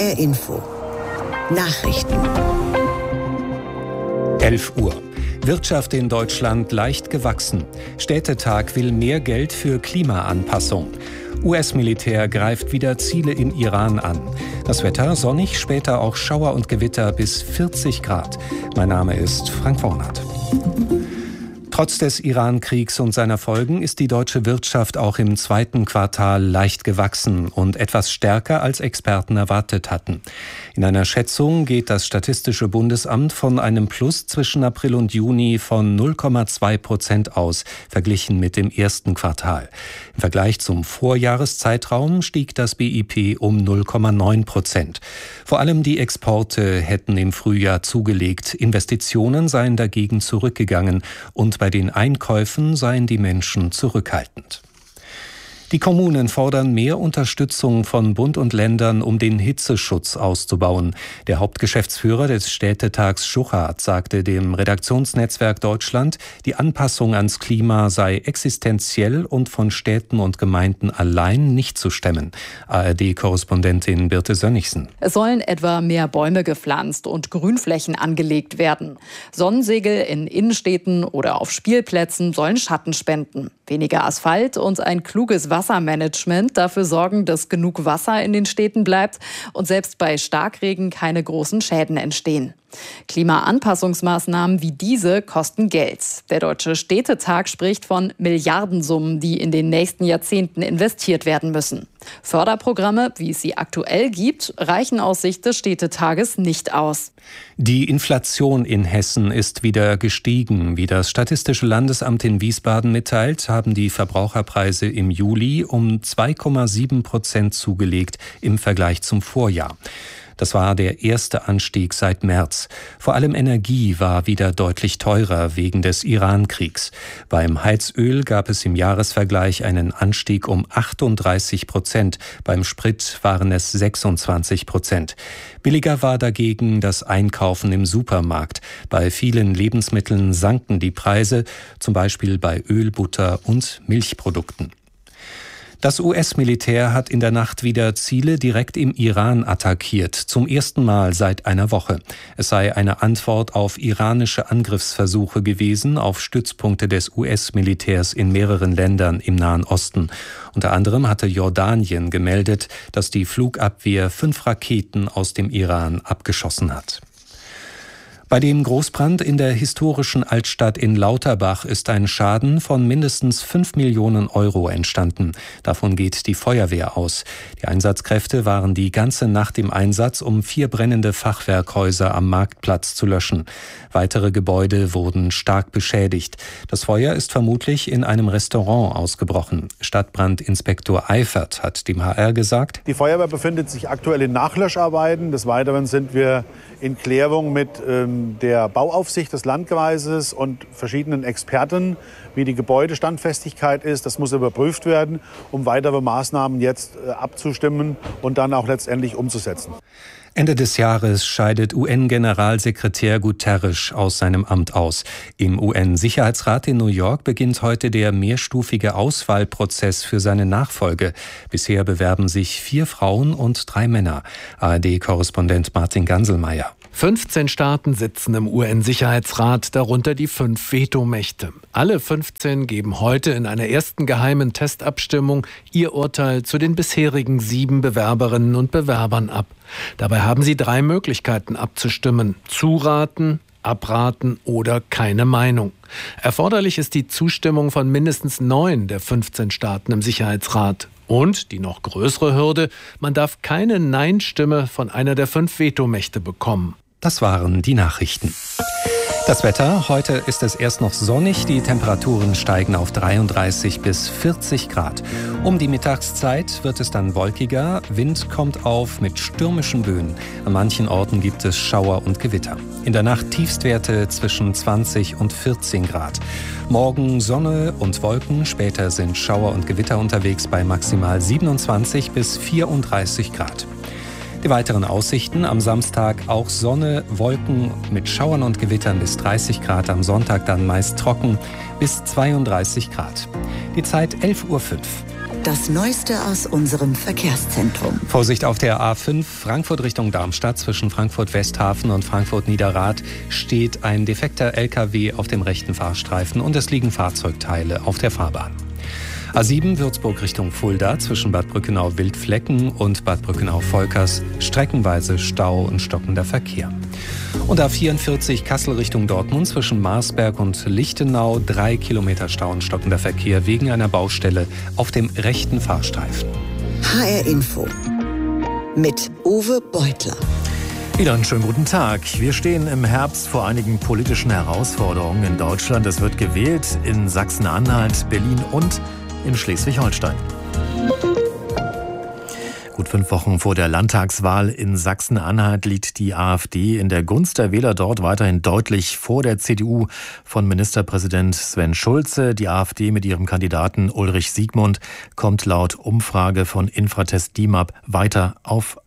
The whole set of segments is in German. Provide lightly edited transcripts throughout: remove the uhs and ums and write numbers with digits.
HR Info. Nachrichten. 11 Uhr. Wirtschaft in Deutschland leicht gewachsen. Städtetag will mehr Geld für Klimaanpassung. US-Militär greift wieder Ziele im Iran an. Das Wetter sonnig, später auch Schauer und Gewitter bis 40 Grad. Mein Name ist Frank Wornert. Trotz des Iran-Kriegs und seiner Folgen ist die deutsche Wirtschaft auch im zweiten Quartal leicht gewachsen und etwas stärker als Experten erwartet hatten. In einer Schätzung geht das Statistische Bundesamt von einem Plus zwischen April und Juni von 0,2% aus, verglichen mit dem ersten Quartal. Im Vergleich zum Vorjahreszeitraum stieg das BIP um 0,9%. Vor allem die Exporte hätten im Frühjahr zugelegt, Investitionen seien dagegen zurückgegangen und bei den Einkäufen seien die Menschen zurückhaltend. Die Kommunen fordern mehr Unterstützung von Bund und Ländern, um den Hitzeschutz auszubauen. Der Hauptgeschäftsführer des Städtetags Schuchat sagte dem Redaktionsnetzwerk Deutschland, die Anpassung ans Klima sei existenziell und von Städten und Gemeinden allein nicht zu stemmen. ARD-Korrespondentin Birte Sönnigsen. Es sollen etwa mehr Bäume gepflanzt und Grünflächen angelegt werden. Sonnensegel in Innenstädten oder auf Spielplätzen sollen Schatten spenden. Weniger Asphalt und ein kluges Wassermanagement dafür sorgen, dass genug Wasser in den Städten bleibt und selbst bei Starkregen keine großen Schäden entstehen. Klimaanpassungsmaßnahmen wie diese kosten Geld. Der Deutsche Städtetag spricht von Milliardensummen, die in den nächsten Jahrzehnten investiert werden müssen. Förderprogramme, wie es sie aktuell gibt, reichen aus Sicht des Städtetages nicht aus. Die Inflation in Hessen ist wieder gestiegen. Wie das Statistische Landesamt in Wiesbaden mitteilt, haben die Verbraucherpreise im Juli um 2,7% zugelegt im Vergleich zum Vorjahr. Das war der erste Anstieg seit März. Vor allem Energie war wieder deutlich teurer wegen des Iran-Kriegs. Beim Heizöl gab es im Jahresvergleich einen Anstieg um 38%. Beim Sprit waren es 26%. Billiger war dagegen das Einkaufen im Supermarkt. Bei vielen Lebensmitteln sanken die Preise, zum Beispiel bei Öl, Butter und Milchprodukten. Das US-Militär hat in der Nacht wieder Ziele direkt im Iran attackiert, zum ersten Mal seit einer Woche. Es sei eine Antwort auf iranische Angriffsversuche gewesen, auf Stützpunkte des US-Militärs in mehreren Ländern im Nahen Osten. Unter anderem hatte Jordanien gemeldet, dass die Flugabwehr 5 Raketen aus dem Iran abgeschossen hat. Bei dem Großbrand in der historischen Altstadt in Lauterbach ist ein Schaden von mindestens 5 Millionen Euro entstanden. Davon geht die Feuerwehr aus. Die Einsatzkräfte waren die ganze Nacht im Einsatz, um 4 brennende Fachwerkhäuser am Marktplatz zu löschen. Weitere Gebäude wurden stark beschädigt. Das Feuer ist vermutlich in einem Restaurant ausgebrochen. Stadtbrandinspektor Eifert hat dem HR gesagt: Die Feuerwehr befindet sich aktuell in Nachlöscharbeiten. Des Weiteren sind wir in Klärung mit der Bauaufsicht des Landkreises und verschiedenen Experten, wie die Gebäudestandfestigkeit ist. Das muss überprüft werden, um weitere Maßnahmen jetzt abzustimmen und dann auch letztendlich umzusetzen. Ende des Jahres scheidet UN-Generalsekretär Guterres aus seinem Amt aus. Im UN-Sicherheitsrat in New York beginnt heute der mehrstufige Auswahlprozess für seine Nachfolge. Bisher bewerben sich 4 Frauen und 3 Männer. ARD-Korrespondent Martin Ganselmeier. 15 Staaten sitzen im UN-Sicherheitsrat, darunter die 5 Vetomächte. Alle 15 geben heute in einer ersten geheimen Testabstimmung ihr Urteil zu den bisherigen 7 Bewerberinnen und Bewerbern ab. Dabei haben sie 3 Möglichkeiten abzustimmen: zuraten, abraten oder keine Meinung. Erforderlich ist die Zustimmung von mindestens 9 der 15 Staaten im Sicherheitsrat. Und, die noch größere Hürde, man darf keine Nein-Stimme von einer der 5 Vetomächte bekommen. Das waren die Nachrichten. Das Wetter: Heute ist es erst noch sonnig, die Temperaturen steigen auf 33 bis 40 Grad. Um die Mittagszeit wird es dann wolkiger, Wind kommt auf mit stürmischen Böen. An manchen Orten gibt es Schauer und Gewitter. In der Nacht Tiefstwerte zwischen 20 und 14 Grad. Morgen Sonne und Wolken, später sind Schauer und Gewitter unterwegs bei maximal 27 bis 34 Grad. Die weiteren Aussichten: am Samstag auch Sonne, Wolken mit Schauern und Gewittern bis 30 Grad, am Sonntag dann meist trocken bis 32 Grad. Die Zeit 11:05 Uhr. Das Neueste aus unserem Verkehrszentrum. Vorsicht auf der A5 Frankfurt Richtung Darmstadt. Zwischen Frankfurt-Westhafen und Frankfurt-Niederrad steht ein defekter LKW auf dem rechten Fahrstreifen und es liegen Fahrzeugteile auf der Fahrbahn. A7 Würzburg Richtung Fulda zwischen Bad Brückenau-Wildflecken und Bad Brückenau-Volkers streckenweise Stau und stockender Verkehr. Und A44 Kassel Richtung Dortmund zwischen Marsberg und Lichtenau 3 Kilometer Stau und stockender Verkehr wegen einer Baustelle auf dem rechten Fahrstreifen. HR Info mit Uwe Beutler. Wieder einen schönen guten Tag. Wir stehen im Herbst vor einigen politischen Herausforderungen in Deutschland. Es wird gewählt in Sachsen-Anhalt, Berlin und in Schleswig-Holstein. Gut 5 Wochen vor der Landtagswahl in Sachsen-Anhalt liegt die AfD in der Gunst der Wähler dort weiterhin deutlich vor der CDU von Ministerpräsident Sven Schulze. Die AfD mit ihrem Kandidaten Ulrich Siegmund kommt laut Umfrage von Infratest DIMAP weiter auf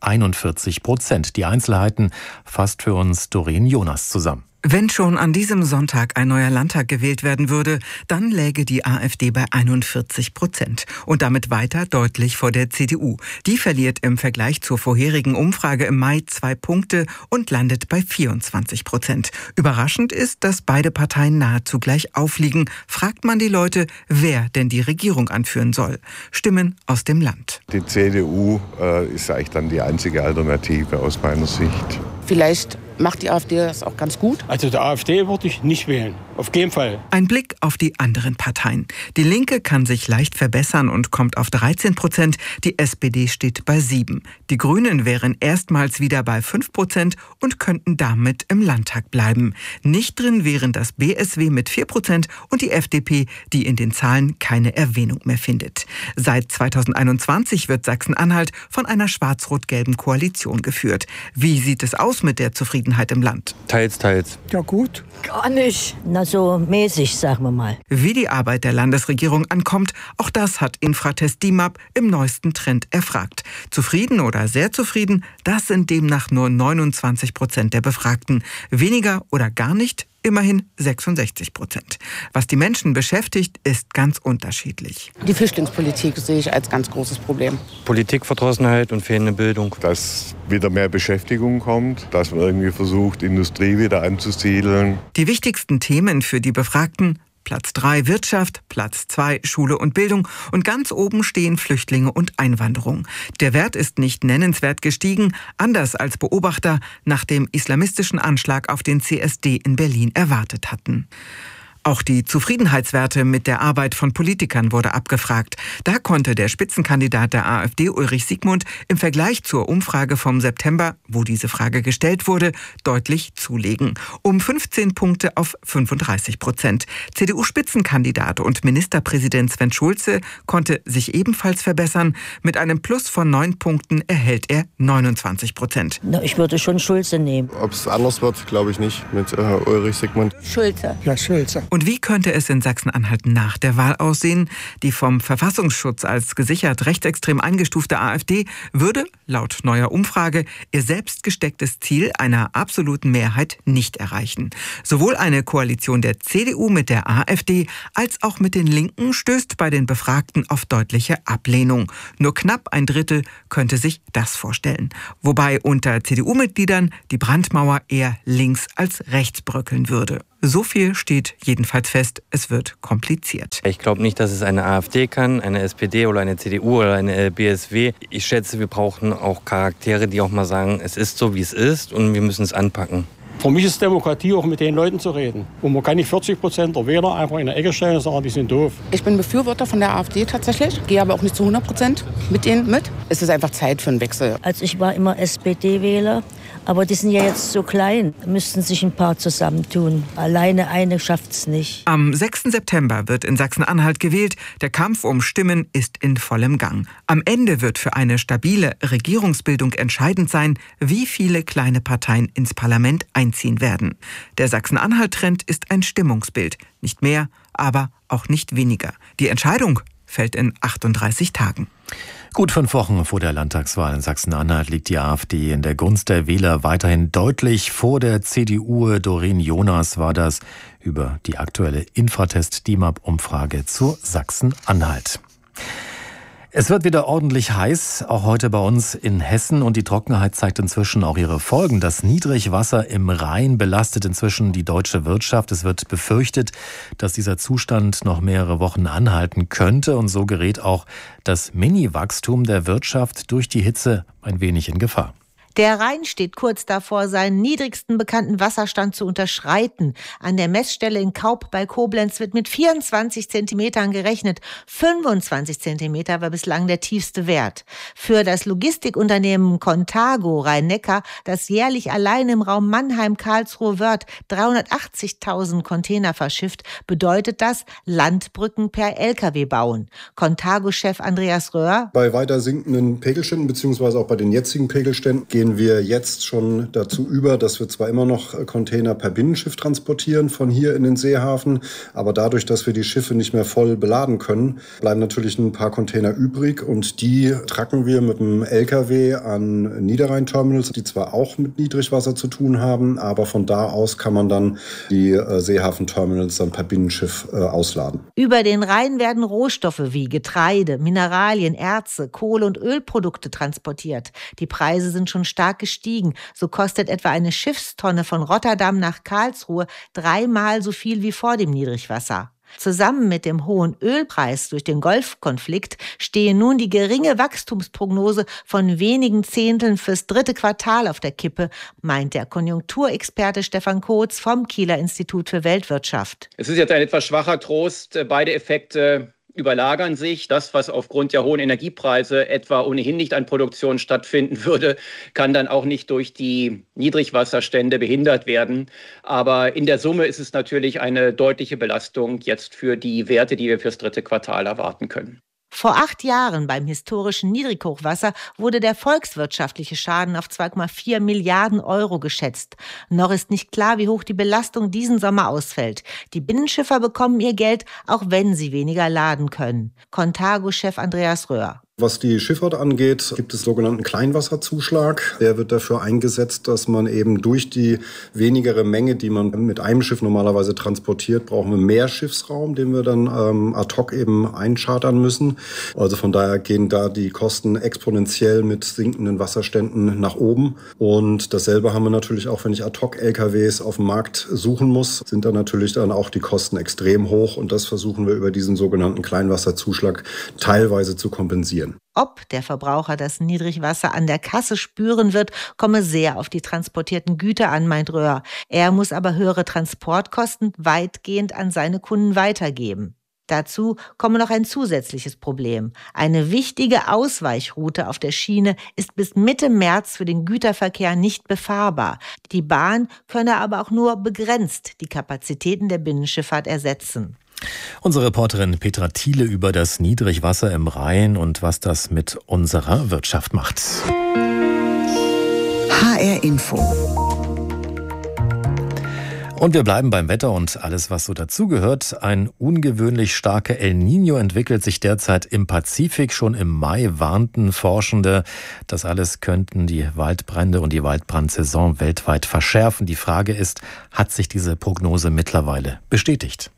41%. Die Einzelheiten fasst für uns Doreen Jonas zusammen. Wenn schon an diesem Sonntag ein neuer Landtag gewählt werden würde, dann läge die AfD bei 41% und damit weiter deutlich vor der CDU. Die verliert im Vergleich zur vorherigen Umfrage im Mai 2 Punkte und landet bei 24%. Überraschend ist, dass beide Parteien nahezu gleich aufliegen. Fragt man die Leute, wer denn die Regierung anführen soll. Stimmen aus dem Land. Die CDU ist eigentlich dann die einzige Alternative aus meiner Sicht. Vielleicht macht die AfD das auch ganz gut. Also der AfD würde ich nicht wählen, auf keinen Fall. Ein Blick auf die anderen Parteien. Die Linke kann sich leicht verbessern und kommt auf 13%. Die SPD steht bei 7%. Die Grünen wären erstmals wieder bei 5% und könnten damit im Landtag bleiben. Nicht drin wären das BSW mit 4% und die FDP, die in den Zahlen keine Erwähnung mehr findet. Seit 2021 wird Sachsen-Anhalt von einer schwarz-rot-gelben Koalition geführt. Wie sieht es aus mit der Zufriedenheit im Land? Teils, teils. Ja gut. Gar nicht. Na so mäßig, sagen wir mal. Wie die Arbeit der Landesregierung ankommt, auch das hat Infratest DIMAP im neuesten Trend erfragt. Zufrieden oder sehr zufrieden, das sind demnach nur 29% der Befragten. Weniger oder gar nicht, immerhin 66%. Was die Menschen beschäftigt, ist ganz unterschiedlich. Die Flüchtlingspolitik sehe ich als ganz großes Problem. Politikverdrossenheit und fehlende Bildung. Dass wieder mehr Beschäftigung kommt, dass man irgendwie versucht, Industrie wieder anzusiedeln. Die wichtigsten Themen für die Befragten: Platz 3 Wirtschaft, Platz 2 Schule und Bildung und ganz oben stehen Flüchtlinge und Einwanderung. Der Wert ist nicht nennenswert gestiegen, anders als Beobachter nach dem islamistischen Anschlag auf den CSD in Berlin erwartet hatten. Auch die Zufriedenheitswerte mit der Arbeit von Politikern wurde abgefragt. Da konnte der Spitzenkandidat der AfD, Ulrich Siegmund, im Vergleich zur Umfrage vom September, wo diese Frage gestellt wurde, deutlich zulegen. Um 15 Punkte auf 35%. CDU-Spitzenkandidat und Ministerpräsident Sven Schulze konnte sich ebenfalls verbessern. Mit einem Plus von 9 Punkten erhält er 29%. Na, ich würde schon Schulze nehmen. Ob es anders wird, glaube ich nicht mit Ulrich Siegmund. Schulze. Ja, Schulze. Und wie könnte es in Sachsen-Anhalt nach der Wahl aussehen? Die vom Verfassungsschutz als gesichert rechtsextrem eingestufte AfD würde, laut neuer Umfrage, ihr selbst gestecktes Ziel einer absoluten Mehrheit nicht erreichen. Sowohl eine Koalition der CDU mit der AfD als auch mit den Linken stößt bei den Befragten auf deutliche Ablehnung. Nur knapp ein Drittel könnte sich das vorstellen. Wobei unter CDU-Mitgliedern die Brandmauer eher links als rechts bröckeln würde. So viel steht jedenfalls fest, es wird kompliziert. Ich glaube nicht, dass es eine AfD kann, eine SPD oder eine CDU oder eine BSW. Ich schätze, wir brauchen auch Charaktere, die auch mal sagen, es ist so, wie es ist und wir müssen es anpacken. Für mich ist Demokratie auch mit den Leuten zu reden. Und man kann nicht 40% der Wähler einfach in der Ecke stellen und sagen, die sind doof. Ich bin Befürworter von der AfD tatsächlich, gehe aber auch nicht zu 100% mit denen mit. Es ist einfach Zeit für einen Wechsel. Also ich war immer SPD-Wähler, aber die sind ja jetzt so klein, müssten sich ein paar zusammentun. Alleine eine schafft's nicht. Am 6. September wird in Sachsen-Anhalt gewählt. Der Kampf um Stimmen ist in vollem Gang. Am Ende wird für eine stabile Regierungsbildung entscheidend sein, wie viele kleine Parteien ins Parlament einziehen werden. Der Sachsen-Anhalt-Trend ist ein Stimmungsbild. Nicht mehr, aber auch nicht weniger. Die Entscheidung fällt in 38 Tagen. Gut 5 Wochen vor der Landtagswahl in Sachsen-Anhalt liegt die AfD in der Gunst der Wähler weiterhin deutlich vor der CDU. Doreen Jonas war das über die aktuelle Infratest-DIMAP-Umfrage zu Sachsen-Anhalt. Es wird wieder ordentlich heiß, auch heute bei uns in Hessen. Und die Trockenheit zeigt inzwischen auch ihre Folgen. Das Niedrigwasser im Rhein belastet inzwischen die deutsche Wirtschaft. Es wird befürchtet, dass dieser Zustand noch mehrere Wochen anhalten könnte. Und so gerät auch das Mini-Wachstum der Wirtschaft durch die Hitze ein wenig in Gefahr. Der Rhein steht kurz davor, seinen niedrigsten bekannten Wasserstand zu unterschreiten. An der Messstelle in Kaup bei Koblenz wird mit 24 Zentimetern gerechnet. 25 Zentimeter war bislang der tiefste Wert. Für das Logistikunternehmen Contago Rhein-Neckar, das jährlich allein im Raum Mannheim-Karlsruhe-Wörth 380.000 Container verschifft, bedeutet das Landbrücken per Lkw bauen. Contago-Chef Andreas Röhr: Bei weiter sinkenden Pegelständen bzw. auch bei den jetzigen Pegelständen gehen wir jetzt schon dazu über, dass wir zwar immer noch Container per Binnenschiff transportieren von hier in den Seehafen, aber dadurch, dass wir die Schiffe nicht mehr voll beladen können, bleiben natürlich ein paar Container übrig und die tracken wir mit dem LKW an Niederrhein-Terminals, die zwar auch mit Niedrigwasser zu tun haben, aber von da aus kann man dann die Seehafen-Terminals dann per Binnenschiff ausladen. Über den Rhein werden Rohstoffe wie Getreide, Mineralien, Erze, Kohle und Ölprodukte transportiert. Die Preise sind schon stark gestiegen. So kostet etwa eine Schiffstonne von Rotterdam nach Karlsruhe 3-mal so viel wie vor dem Niedrigwasser. Zusammen mit dem hohen Ölpreis durch den Golfkonflikt stehe nun die geringe Wachstumsprognose von wenigen Zehnteln fürs 3. Quartal auf der Kippe, meint der Konjunkturexperte Stefan Kotz vom Kieler Institut für Weltwirtschaft. Es ist jetzt ein etwas schwacher Trost. Beide Effekte überlagern sich. Das, was aufgrund der hohen Energiepreise etwa ohnehin nicht an Produktion stattfinden würde, kann dann auch nicht durch die Niedrigwasserstände behindert werden. Aber in der Summe ist es natürlich eine deutliche Belastung jetzt für die Werte, die wir fürs 3. Quartal erwarten können. Vor 8 Jahren beim historischen Niedrighochwasser wurde der volkswirtschaftliche Schaden auf 2,4 Milliarden Euro geschätzt. Noch ist nicht klar, wie hoch die Belastung diesen Sommer ausfällt. Die Binnenschiffer bekommen ihr Geld, auch wenn sie weniger laden können. Contago-Chef Andreas Röhr: Was die Schifffahrt angeht, gibt es sogenannten Kleinwasserzuschlag. Der wird dafür eingesetzt, dass man eben durch die wenigere Menge, die man mit einem Schiff normalerweise transportiert, brauchen wir mehr Schiffsraum, den wir dann ad hoc eben einchartern müssen. Also von daher gehen da die Kosten exponentiell mit sinkenden Wasserständen nach oben. Und dasselbe haben wir natürlich auch, wenn ich ad hoc LKWs auf dem Markt suchen muss, sind dann natürlich dann auch die Kosten extrem hoch. Und das versuchen wir über diesen sogenannten Kleinwasserzuschlag teilweise zu kompensieren. Ob der Verbraucher das Niedrigwasser an der Kasse spüren wird, komme sehr auf die transportierten Güter an, meint Röhr. Er muss aber höhere Transportkosten weitgehend an seine Kunden weitergeben. Dazu komme noch ein zusätzliches Problem. Eine wichtige Ausweichroute auf der Schiene ist bis Mitte März für den Güterverkehr nicht befahrbar. Die Bahn könne aber auch nur begrenzt die Kapazitäten der Binnenschifffahrt ersetzen. Unsere Reporterin Petra Thiele über das Niedrigwasser im Rhein und was das mit unserer Wirtschaft macht. HR Info. Und wir bleiben beim Wetter und alles, was so dazugehört. Ein ungewöhnlich starker El Niño entwickelt sich derzeit im Pazifik. Schon im Mai warnten Forschende, das alles könnten die Waldbrände und die Waldbrandsaison weltweit verschärfen. Die Frage ist, hat sich diese Prognose mittlerweile bestätigt?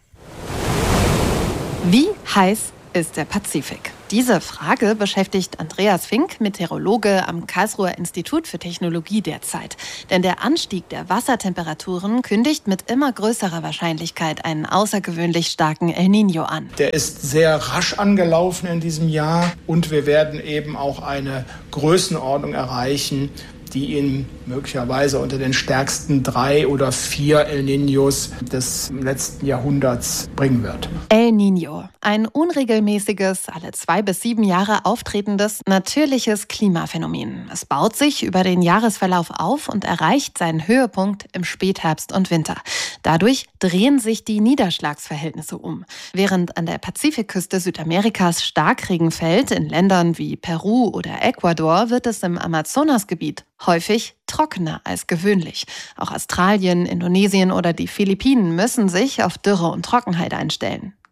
Wie heiß ist der Pazifik? Diese Frage beschäftigt Andreas Fink, Meteorologe am Karlsruher Institut für Technologie derzeit. Denn der Anstieg der Wassertemperaturen kündigt mit immer größerer Wahrscheinlichkeit einen außergewöhnlich starken El Niño an. Der ist sehr rasch angelaufen in diesem Jahr und wir werden eben auch eine Größenordnung erreichen, die ihn möglicherweise unter den stärksten 3 oder 4 El Niños des letzten Jahrhunderts bringen wird. El Niño, ein unregelmäßiges, alle 2 bis 7 Jahre auftretendes, natürliches Klimaphänomen. Es baut sich über den Jahresverlauf auf und erreicht seinen Höhepunkt im Spätherbst und Winter. Dadurch drehen sich die Niederschlagsverhältnisse um. Während an der Pazifikküste Südamerikas Starkregen fällt, in Ländern wie Peru oder Ecuador wird es im Amazonasgebiet häufig trockener als gewöhnlich. Auch Australien, Indonesien oder die Philippinen müssen sich auf Dürre und Trockenheit einstellen.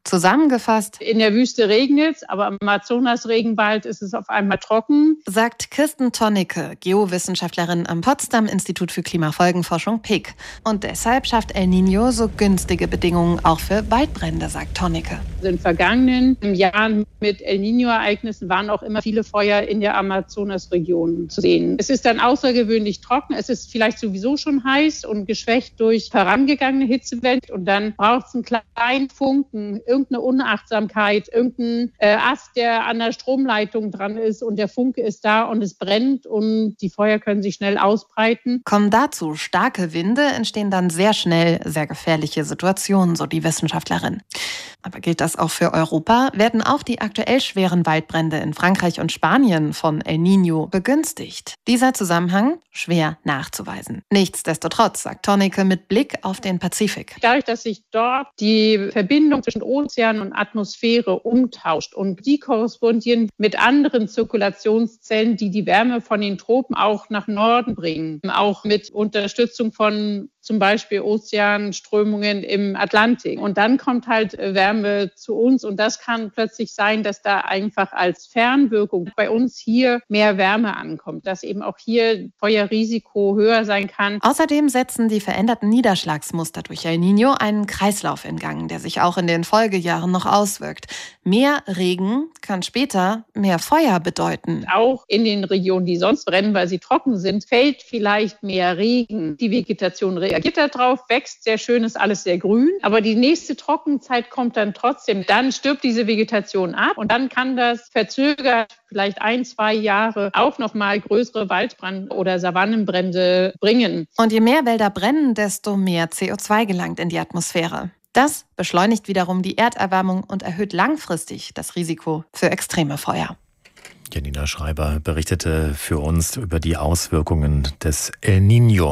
Zusammengefasst: In der Wüste regnet es, aber im Amazonas-Regenwald ist es auf einmal trocken, sagt Kirsten Tonneke, Geowissenschaftlerin am Potsdam-Institut für Klimafolgenforschung PIK. Und deshalb schafft El Niño so günstige Bedingungen auch für Waldbrände, sagt Tonneke. In den vergangenen Jahren mit El Niño-Ereignissen waren auch immer viele Feuer in der Amazonas-Region zu sehen. Es ist dann außergewöhnlich trocken, es ist vielleicht sowieso schon heiß und geschwächt durch vorangegangene Hitzewellen. Und dann braucht es einen kleinen Funken, irgendeine Unachtsamkeit, irgendein Ast, der an der Stromleitung dran ist und der Funke ist da und es brennt und die Feuer können sich schnell ausbreiten. Kommen dazu starke Winde, entstehen dann sehr schnell sehr gefährliche Situationen, so die Wissenschaftlerin. Aber gilt das auch für Europa? Werden auch die aktuell schweren Waldbrände in Frankreich und Spanien von El Niño begünstigt? Dieser Zusammenhang schwer nachzuweisen. Nichtsdestotrotz, sagt Tonneke mit Blick auf den Pazifik. Dadurch, dass sich dort die Verbindung zwischen Ozean und Atmosphäre umtauscht und die korrespondieren mit anderen Zirkulationszellen, die die Wärme von den Tropen auch nach Norden bringen. Auch mit Unterstützung von zum Beispiel Ozeanströmungen im Atlantik. Und dann kommt halt Wärme zu uns und das kann plötzlich sein, dass da einfach als Fernwirkung bei uns hier mehr Wärme ankommt, dass eben auch hier Feuerrisiko höher sein kann. Außerdem setzen die veränderten Niederschlagsmuster durch El Niño einen Kreislauf in Gang, der sich auch in den Folgejahren noch auswirkt. Mehr Regen kann später mehr Feuer bedeuten. Auch in den Regionen, die sonst brennen, weil sie trocken sind, fällt vielleicht mehr Regen. Die Vegetation reagiert darauf, wächst sehr schön, ist alles sehr grün. Aber die nächste Trockenzeit kommt dann trotzdem. Dann stirbt diese Vegetation ab und dann kann das verzögert vielleicht 1-2 Jahre auch nochmal größere Waldbrand- oder Savannenbrände bringen. Und je mehr Wälder brennen, desto mehr CO2 gelangt in die Atmosphäre. Das beschleunigt wiederum die Erderwärmung und erhöht langfristig das Risiko für extreme Feuer. Janina Schreiber berichtete für uns über die Auswirkungen des El Niño.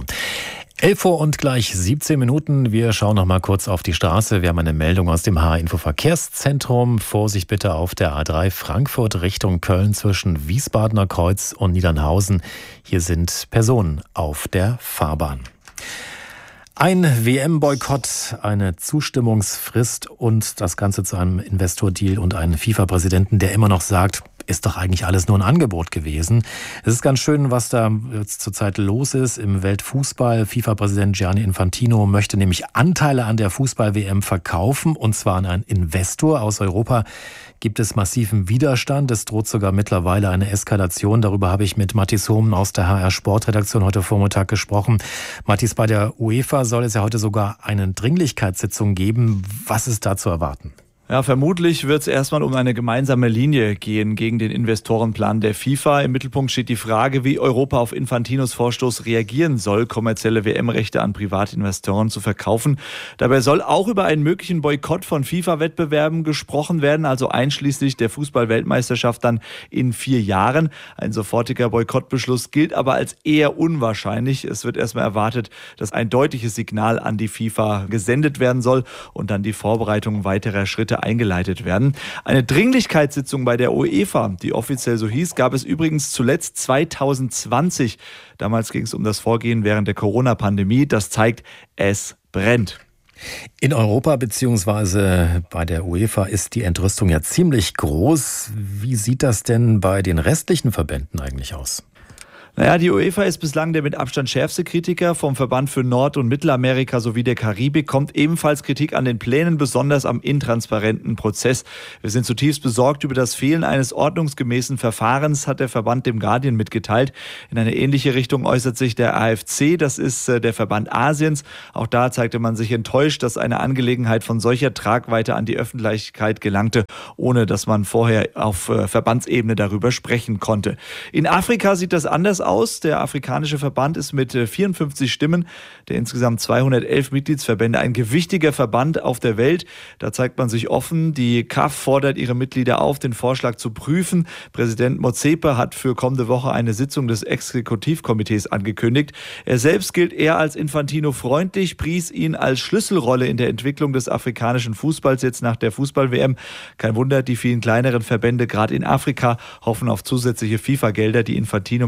11 Uhr und gleich 17 Minuten. Wir schauen noch mal kurz auf die Straße. Wir haben eine Meldung aus dem HR-Info-Verkehrszentrum. Vorsicht bitte auf der A3 Frankfurt Richtung Köln zwischen Wiesbadener Kreuz und Niedernhausen. Hier sind Personen auf der Fahrbahn. Ein WM-Boykott, eine Zustimmungsfrist und das Ganze zu einem Investor-Deal und einen FIFA-Präsidenten, der immer noch sagt, ist doch eigentlich alles nur ein Angebot gewesen. Es ist ganz schön, was da zurzeit los ist im Weltfußball. FIFA-Präsident Gianni Infantino möchte nämlich Anteile an der Fußball-WM verkaufen, und zwar an einen Investor. Aus Europa gibt es massiven Widerstand. Es droht sogar mittlerweile eine Eskalation. Darüber habe ich mit Mathis Hohmen aus der HR-Sportredaktion heute Vormittag gesprochen. Mathis, bei der UEFA soll es ja heute sogar eine Dringlichkeitssitzung geben. Was ist da zu erwarten? Ja, vermutlich wird es erstmal um eine gemeinsame Linie gehen gegen den Investorenplan der FIFA. Im Mittelpunkt steht die Frage, wie Europa auf Infantinos Vorstoß reagieren soll, kommerzielle WM-Rechte an Privatinvestoren zu verkaufen. Dabei soll auch über einen möglichen Boykott von FIFA-Wettbewerben gesprochen werden, also einschließlich der Fußball-Weltmeisterschaft dann in 4 Jahren. Ein sofortiger Boykottbeschluss gilt aber als eher unwahrscheinlich. Es wird erstmal erwartet, dass ein deutliches Signal an die FIFA gesendet werden soll und dann die Vorbereitung weiterer Schritte eingeleitet werden. Eine Dringlichkeitssitzung bei der UEFA, die offiziell so hieß, gab es übrigens zuletzt 2020. Damals ging es um das Vorgehen während der Corona-Pandemie. Das zeigt, es brennt. In Europa bzw. bei der UEFA ist die Entrüstung ja ziemlich groß. Wie sieht das denn bei den restlichen Verbänden eigentlich aus? Naja, die UEFA ist bislang der mit Abstand schärfste Kritiker. Vom Verband für Nord- und Mittelamerika sowie der Karibik kommt ebenfalls Kritik an den Plänen, besonders am intransparenten Prozess. Wir sind zutiefst besorgt über das Fehlen eines ordnungsgemäßen Verfahrens, hat der Verband dem Guardian mitgeteilt. In eine ähnliche Richtung äußert sich der AFC, das ist der Verband Asiens. Auch da zeigte man sich enttäuscht, dass eine Angelegenheit von solcher Tragweite an die Öffentlichkeit gelangte, ohne dass man vorher auf Verbandsebene darüber sprechen konnte. In Afrika sieht das anders aus. Der afrikanische Verband ist mit 54 Stimmen der insgesamt 211 Mitgliedsverbände ein gewichtiger Verband auf der Welt. Da zeigt man sich offen. Die CAF fordert ihre Mitglieder auf, den Vorschlag zu prüfen. Präsident Motsepe hat für kommende Woche eine Sitzung des Exekutivkomitees angekündigt. Er selbst gilt eher als Infantino freundlich, pries ihn als Schlüsselrolle in der Entwicklung des afrikanischen Fußballs jetzt nach der Fußball-WM. Kein Wunder, die vielen kleineren Verbände, gerade in Afrika, hoffen auf zusätzliche FIFA-Gelder, die Infantino mit dem Investor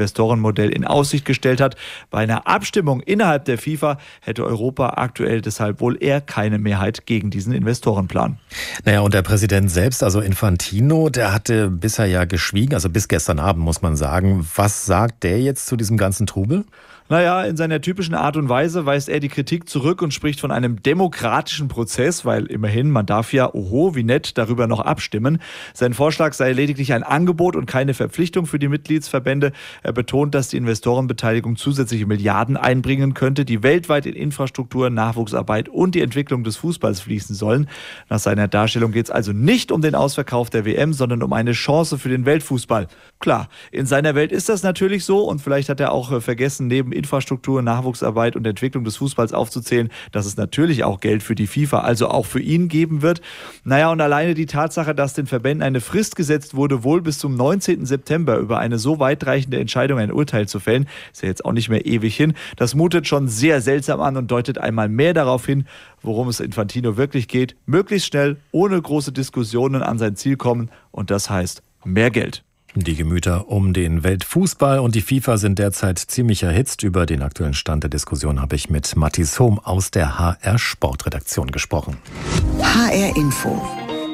Investorenmodell in Aussicht gestellt hat. Bei einer Abstimmung innerhalb der FIFA hätte Europa aktuell deshalb wohl eher keine Mehrheit gegen diesen Investorenplan. Naja, und der Präsident selbst, also Infantino, der hatte bisher ja geschwiegen, also bis gestern Abend muss man sagen. Was sagt der jetzt zu diesem ganzen Trubel? Naja, in seiner typischen Art und Weise weist er die Kritik zurück und spricht von einem demokratischen Prozess, weil immerhin, man darf ja, oho, wie nett, darüber noch abstimmen. Sein Vorschlag sei lediglich ein Angebot und keine Verpflichtung für die Mitgliedsverbände. Er betont, dass die Investorenbeteiligung zusätzliche Milliarden einbringen könnte, die weltweit in Infrastruktur, Nachwuchsarbeit und die Entwicklung des Fußballs fließen sollen. Nach seiner Darstellung geht es also nicht um den Ausverkauf der WM, sondern um eine Chance für den Weltfußball. Klar, in seiner Welt ist das natürlich so und vielleicht hat er auch vergessen, neben Infrastruktur, Nachwuchsarbeit und Entwicklung des Fußballs aufzuzählen, dass es natürlich auch Geld für die FIFA, also auch für ihn geben wird. Naja, und alleine die Tatsache, dass den Verbänden eine Frist gesetzt wurde, wohl bis zum 19. September über eine so weitreichende Entscheidung ein Urteil zu fällen, ist ja jetzt auch nicht mehr ewig hin. Das mutet schon sehr seltsam an und deutet einmal mehr darauf hin, worum es Infantino wirklich geht. Möglichst schnell, ohne große Diskussionen an sein Ziel kommen und das heißt mehr Geld. Die Gemüter um den Weltfußball und die FIFA sind derzeit ziemlich erhitzt. Über den aktuellen Stand der Diskussion habe ich mit Mathis Hohm aus der HR Sportredaktion gesprochen. HR Info.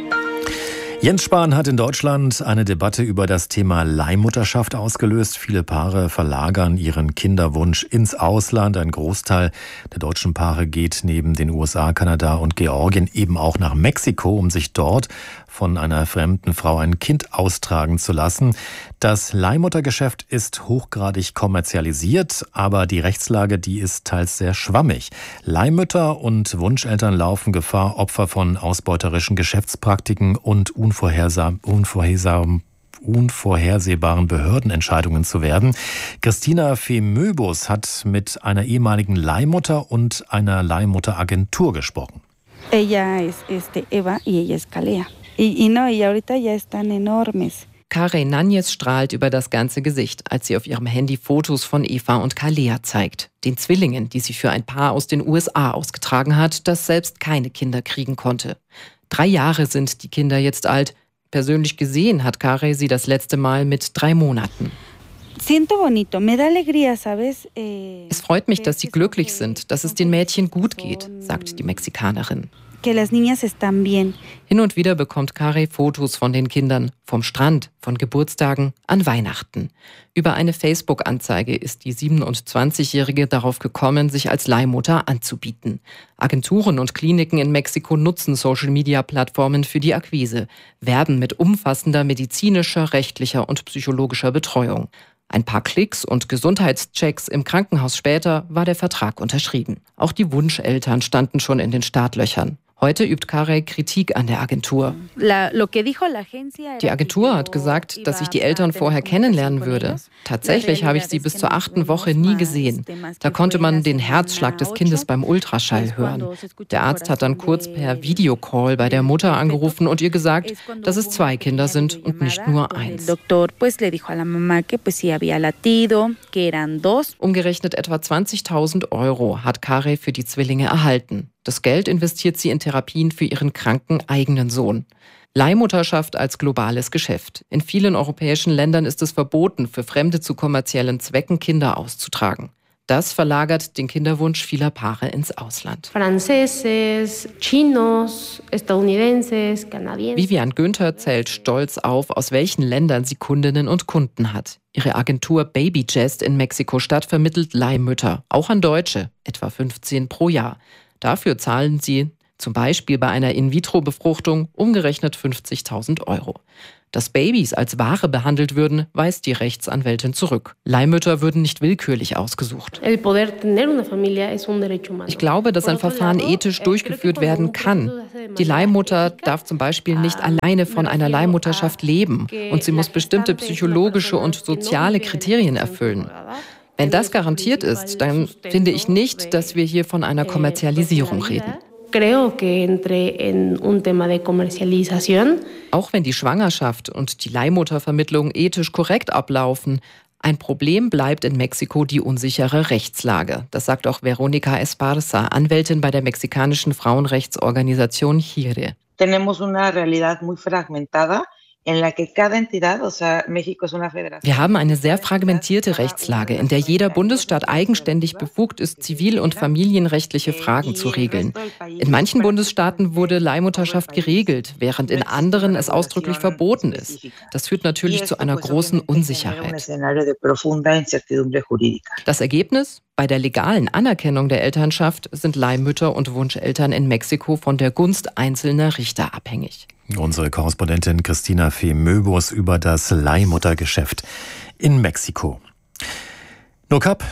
Jens Spahn hat in Deutschland eine Debatte über das Thema Leihmutterschaft ausgelöst. Viele Paare verlagern ihren Kinderwunsch ins Ausland. Ein Großteil der deutschen Paare geht neben den USA, Kanada und Georgien eben auch nach Mexiko, um sich dort von einer fremden Frau ein Kind austragen zu lassen. Das Leihmuttergeschäft ist hochgradig kommerzialisiert, aber die Rechtslage, die ist teils sehr schwammig. Leihmütter und Wunscheltern laufen Gefahr, Opfer von ausbeuterischen Geschäftspraktiken und unvorhersehbaren Behördenentscheidungen zu werden. Christina Fee-Möbus hat mit einer ehemaligen Leihmutter und einer Leihmutteragentur gesprochen. Ella es Eva y ella es Kalea. Y ahorita ya están enormes. Kare Nanjes strahlt über das ganze Gesicht, als sie auf ihrem Handy Fotos von Eva und Kalea zeigt. Den Zwillingen, die sie für ein Paar aus den USA ausgetragen hat, das selbst keine Kinder kriegen konnte. 3 Jahre sind die Kinder jetzt alt. Persönlich gesehen hat Kare sie das letzte Mal mit 3 Monaten. Es freut mich, dass sie glücklich sind, dass es den Mädchen gut geht, sagt die Mexikanerin. Hin und wieder bekommt Kare Fotos von den Kindern, vom Strand, von Geburtstagen, an Weihnachten. Über eine Facebook-Anzeige ist die 27-Jährige darauf gekommen, sich als Leihmutter anzubieten. Agenturen und Kliniken in Mexiko nutzen Social-Media-Plattformen für die Akquise, werben mit umfassender medizinischer, rechtlicher und psychologischer Betreuung. Ein paar Klicks und Gesundheitschecks im Krankenhaus später war der Vertrag unterschrieben. Auch die Wunscheltern standen schon in den Startlöchern. Heute übt Kare Kritik an der Agentur. Die Agentur hat gesagt, dass ich die Eltern vorher kennenlernen würde. Tatsächlich habe ich sie bis zur 8. Woche nie gesehen. Da konnte man den Herzschlag des Kindes beim Ultraschall hören. Der Arzt hat dann kurz per Videocall bei der Mutter angerufen und ihr gesagt, dass es 2 Kinder sind und nicht nur 1. Umgerechnet etwa 20.000 € hat Kare für die Zwillinge erhalten. Das Geld investiert sie in Therapien für ihren kranken eigenen Sohn. Leihmutterschaft als globales Geschäft. In vielen europäischen Ländern ist es verboten, für Fremde zu kommerziellen Zwecken Kinder auszutragen. Das verlagert den Kinderwunsch vieler Paare ins Ausland. Franceses, Chinos, Estadounidenses, Canadienses. Vivian Günther zählt stolz auf, aus welchen Ländern sie Kundinnen und Kunden hat. Ihre Agentur Baby Jest in Mexiko-Stadt vermittelt Leihmütter, auch an Deutsche, etwa 15 pro Jahr. Dafür zahlen sie zum Beispiel bei einer In-vitro-Befruchtung umgerechnet 50.000 €. Dass Babys als Ware behandelt würden, weist die Rechtsanwältin zurück. Leihmütter würden nicht willkürlich ausgesucht. Ich glaube, dass ein Verfahren ethisch durchgeführt werden kann. Die Leihmutter darf zum Beispiel nicht alleine von einer Leihmutterschaft leben und sie muss bestimmte psychologische und soziale Kriterien erfüllen. Wenn das garantiert ist, dann finde ich nicht, dass wir hier von einer Kommerzialisierung reden. Auch wenn die Schwangerschaft und die Leihmuttervermittlung ethisch korrekt ablaufen, ein Problem bleibt in Mexiko die unsichere Rechtslage. Das sagt auch Veronica Esparza, Anwältin bei der mexikanischen Frauenrechtsorganisation HIRE. Tenemos una realidad muy fragmentada. Wir haben eine sehr fragmentierte Rechtslage, in der jeder Bundesstaat eigenständig befugt ist, zivil- und familienrechtliche Fragen zu regeln. In manchen Bundesstaaten wurde Leihmutterschaft geregelt, während in anderen es ausdrücklich verboten ist. Das führt natürlich zu einer großen Unsicherheit. Das Ergebnis? Bei der legalen Anerkennung der Elternschaft sind Leihmütter und Wunscheltern in Mexiko von der Gunst einzelner Richter abhängig. Unsere Korrespondentin Christina Fee-Möbus über das Leihmuttergeschäft in Mexiko. Nur knapp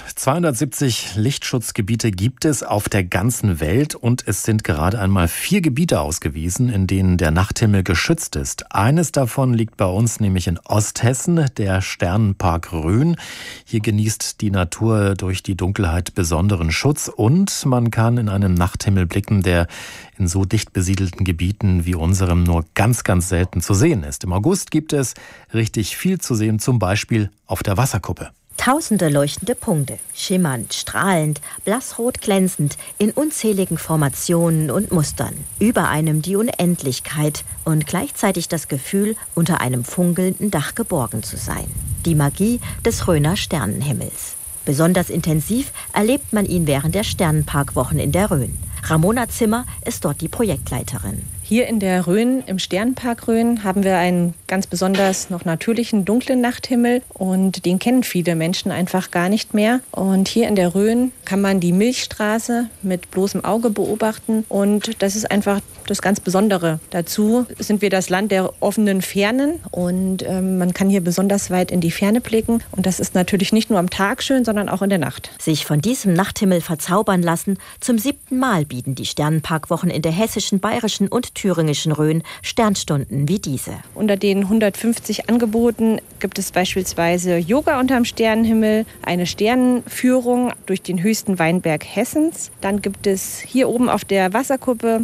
270 Lichtschutzgebiete gibt es auf der ganzen Welt und es sind gerade einmal 4 Gebiete ausgewiesen, in denen der Nachthimmel geschützt ist. Eines davon liegt bei uns nämlich in Osthessen, der Sternenpark Rhön. Hier genießt die Natur durch die Dunkelheit besonderen Schutz und man kann in einen Nachthimmel blicken, der in so dicht besiedelten Gebieten wie unserem nur ganz, ganz selten zu sehen ist. Im August gibt es richtig viel zu sehen, zum Beispiel auf der Wasserkuppe. Tausende leuchtende Punkte, schimmernd, strahlend, blassrot glänzend, in unzähligen Formationen und Mustern. Über einem die Unendlichkeit und gleichzeitig das Gefühl, unter einem funkelnden Dach geborgen zu sein. Die Magie des Rhöner Sternenhimmels. Besonders intensiv erlebt man ihn während der Sternenparkwochen in der Rhön. Ramona Zimmer ist dort die Projektleiterin. Hier in der Rhön, im Sternenpark Rhön, haben wir einen ganz besonders noch natürlichen, dunklen Nachthimmel und den kennen viele Menschen einfach gar nicht mehr. Und hier in der Rhön kann man die Milchstraße mit bloßem Auge beobachten und das ist einfach das ganz Besondere. Dazu sind wir das Land der offenen Fernen und man kann hier besonders weit in die Ferne blicken und das ist natürlich nicht nur am Tag schön, sondern auch in der Nacht. Sich von diesem Nachthimmel verzaubern lassen, zum 7. Mal bieten die Sternenparkwochen in der hessischen, bayerischen und thüringischen Rhön Sternstunden wie diese. Unter den 150 Angeboten gibt es beispielsweise Yoga unterm Sternenhimmel, eine Sternenführung durch den höchsten Weinberg Hessens. Dann gibt es hier oben auf der Wasserkuppe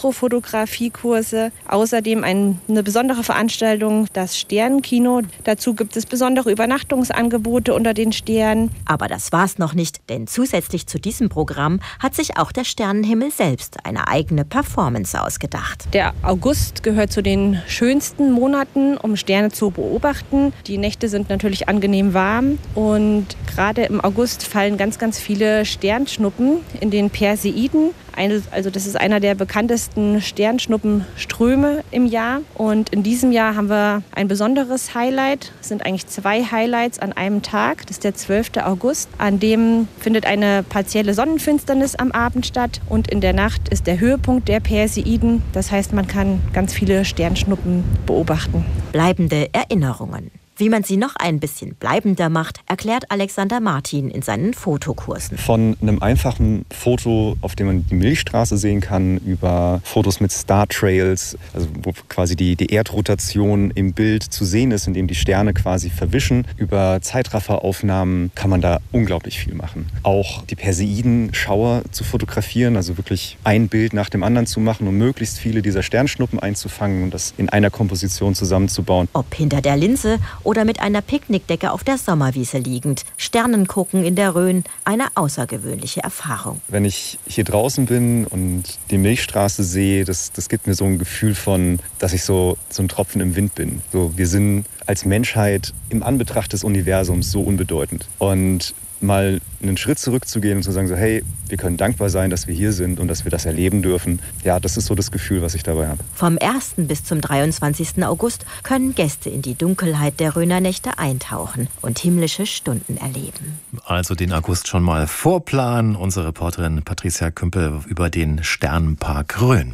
Astrofotografiekurse. Außerdem eine besondere Veranstaltung, das Sternenkino. Dazu gibt es besondere Übernachtungsangebote unter den Sternen. Aber das war's noch nicht, denn zusätzlich zu diesem Programm hat sich auch der Sternenhimmel selbst eine eigene Performance ausgedacht. Der August gehört zu den schönsten Monaten, um Sterne zu beobachten. Die Nächte sind natürlich angenehm warm und gerade im August fallen ganz, ganz viele Sternschnuppen in den Perseiden. Also das ist einer der bekanntesten Sternschnuppenströme im Jahr. Und in diesem Jahr haben wir ein besonderes Highlight. Es sind eigentlich 2 Highlights an einem Tag. Das ist der 12. August. An dem findet eine partielle Sonnenfinsternis am Abend statt. Und in der Nacht ist der Höhepunkt der Perseiden. Das heißt, man kann ganz viele Sternschnuppen beobachten. Bleibende Erinnerungen. Wie man sie noch ein bisschen bleibender macht, erklärt Alexander Martin in seinen Fotokursen. Von einem einfachen Foto, auf dem man die Milchstraße sehen kann, über Fotos mit Star Trails, also wo quasi die Erdrotation im Bild zu sehen ist, indem die Sterne quasi verwischen. Über Zeitrafferaufnahmen kann man da unglaublich viel machen. Auch die Perseidenschauer zu fotografieren, also wirklich ein Bild nach dem anderen zu machen, um möglichst viele dieser Sternschnuppen einzufangen und das in einer Komposition zusammenzubauen. Ob hinter der Linse oder mit einer Picknickdecke auf der Sommerwiese liegend. Sternen gucken in der Rhön, eine außergewöhnliche Erfahrung. Wenn ich hier draußen bin und die Milchstraße sehe, das gibt mir so ein Gefühl von, dass ich so ein Tropfen im Wind bin. So, wir sind als Menschheit im Anbetracht des Universums so unbedeutend. Und mal einen Schritt zurückzugehen und zu sagen, so, hey, wir können dankbar sein, dass wir hier sind und dass wir das erleben dürfen. Ja, das ist so das Gefühl, was ich dabei habe. Vom 1. bis zum 23. August können Gäste in die Dunkelheit der Rhöner Nächte eintauchen und himmlische Stunden erleben. Also den August schon mal vorplanen. Unsere Reporterin Patricia Kümpel über den Sternenpark Rhön.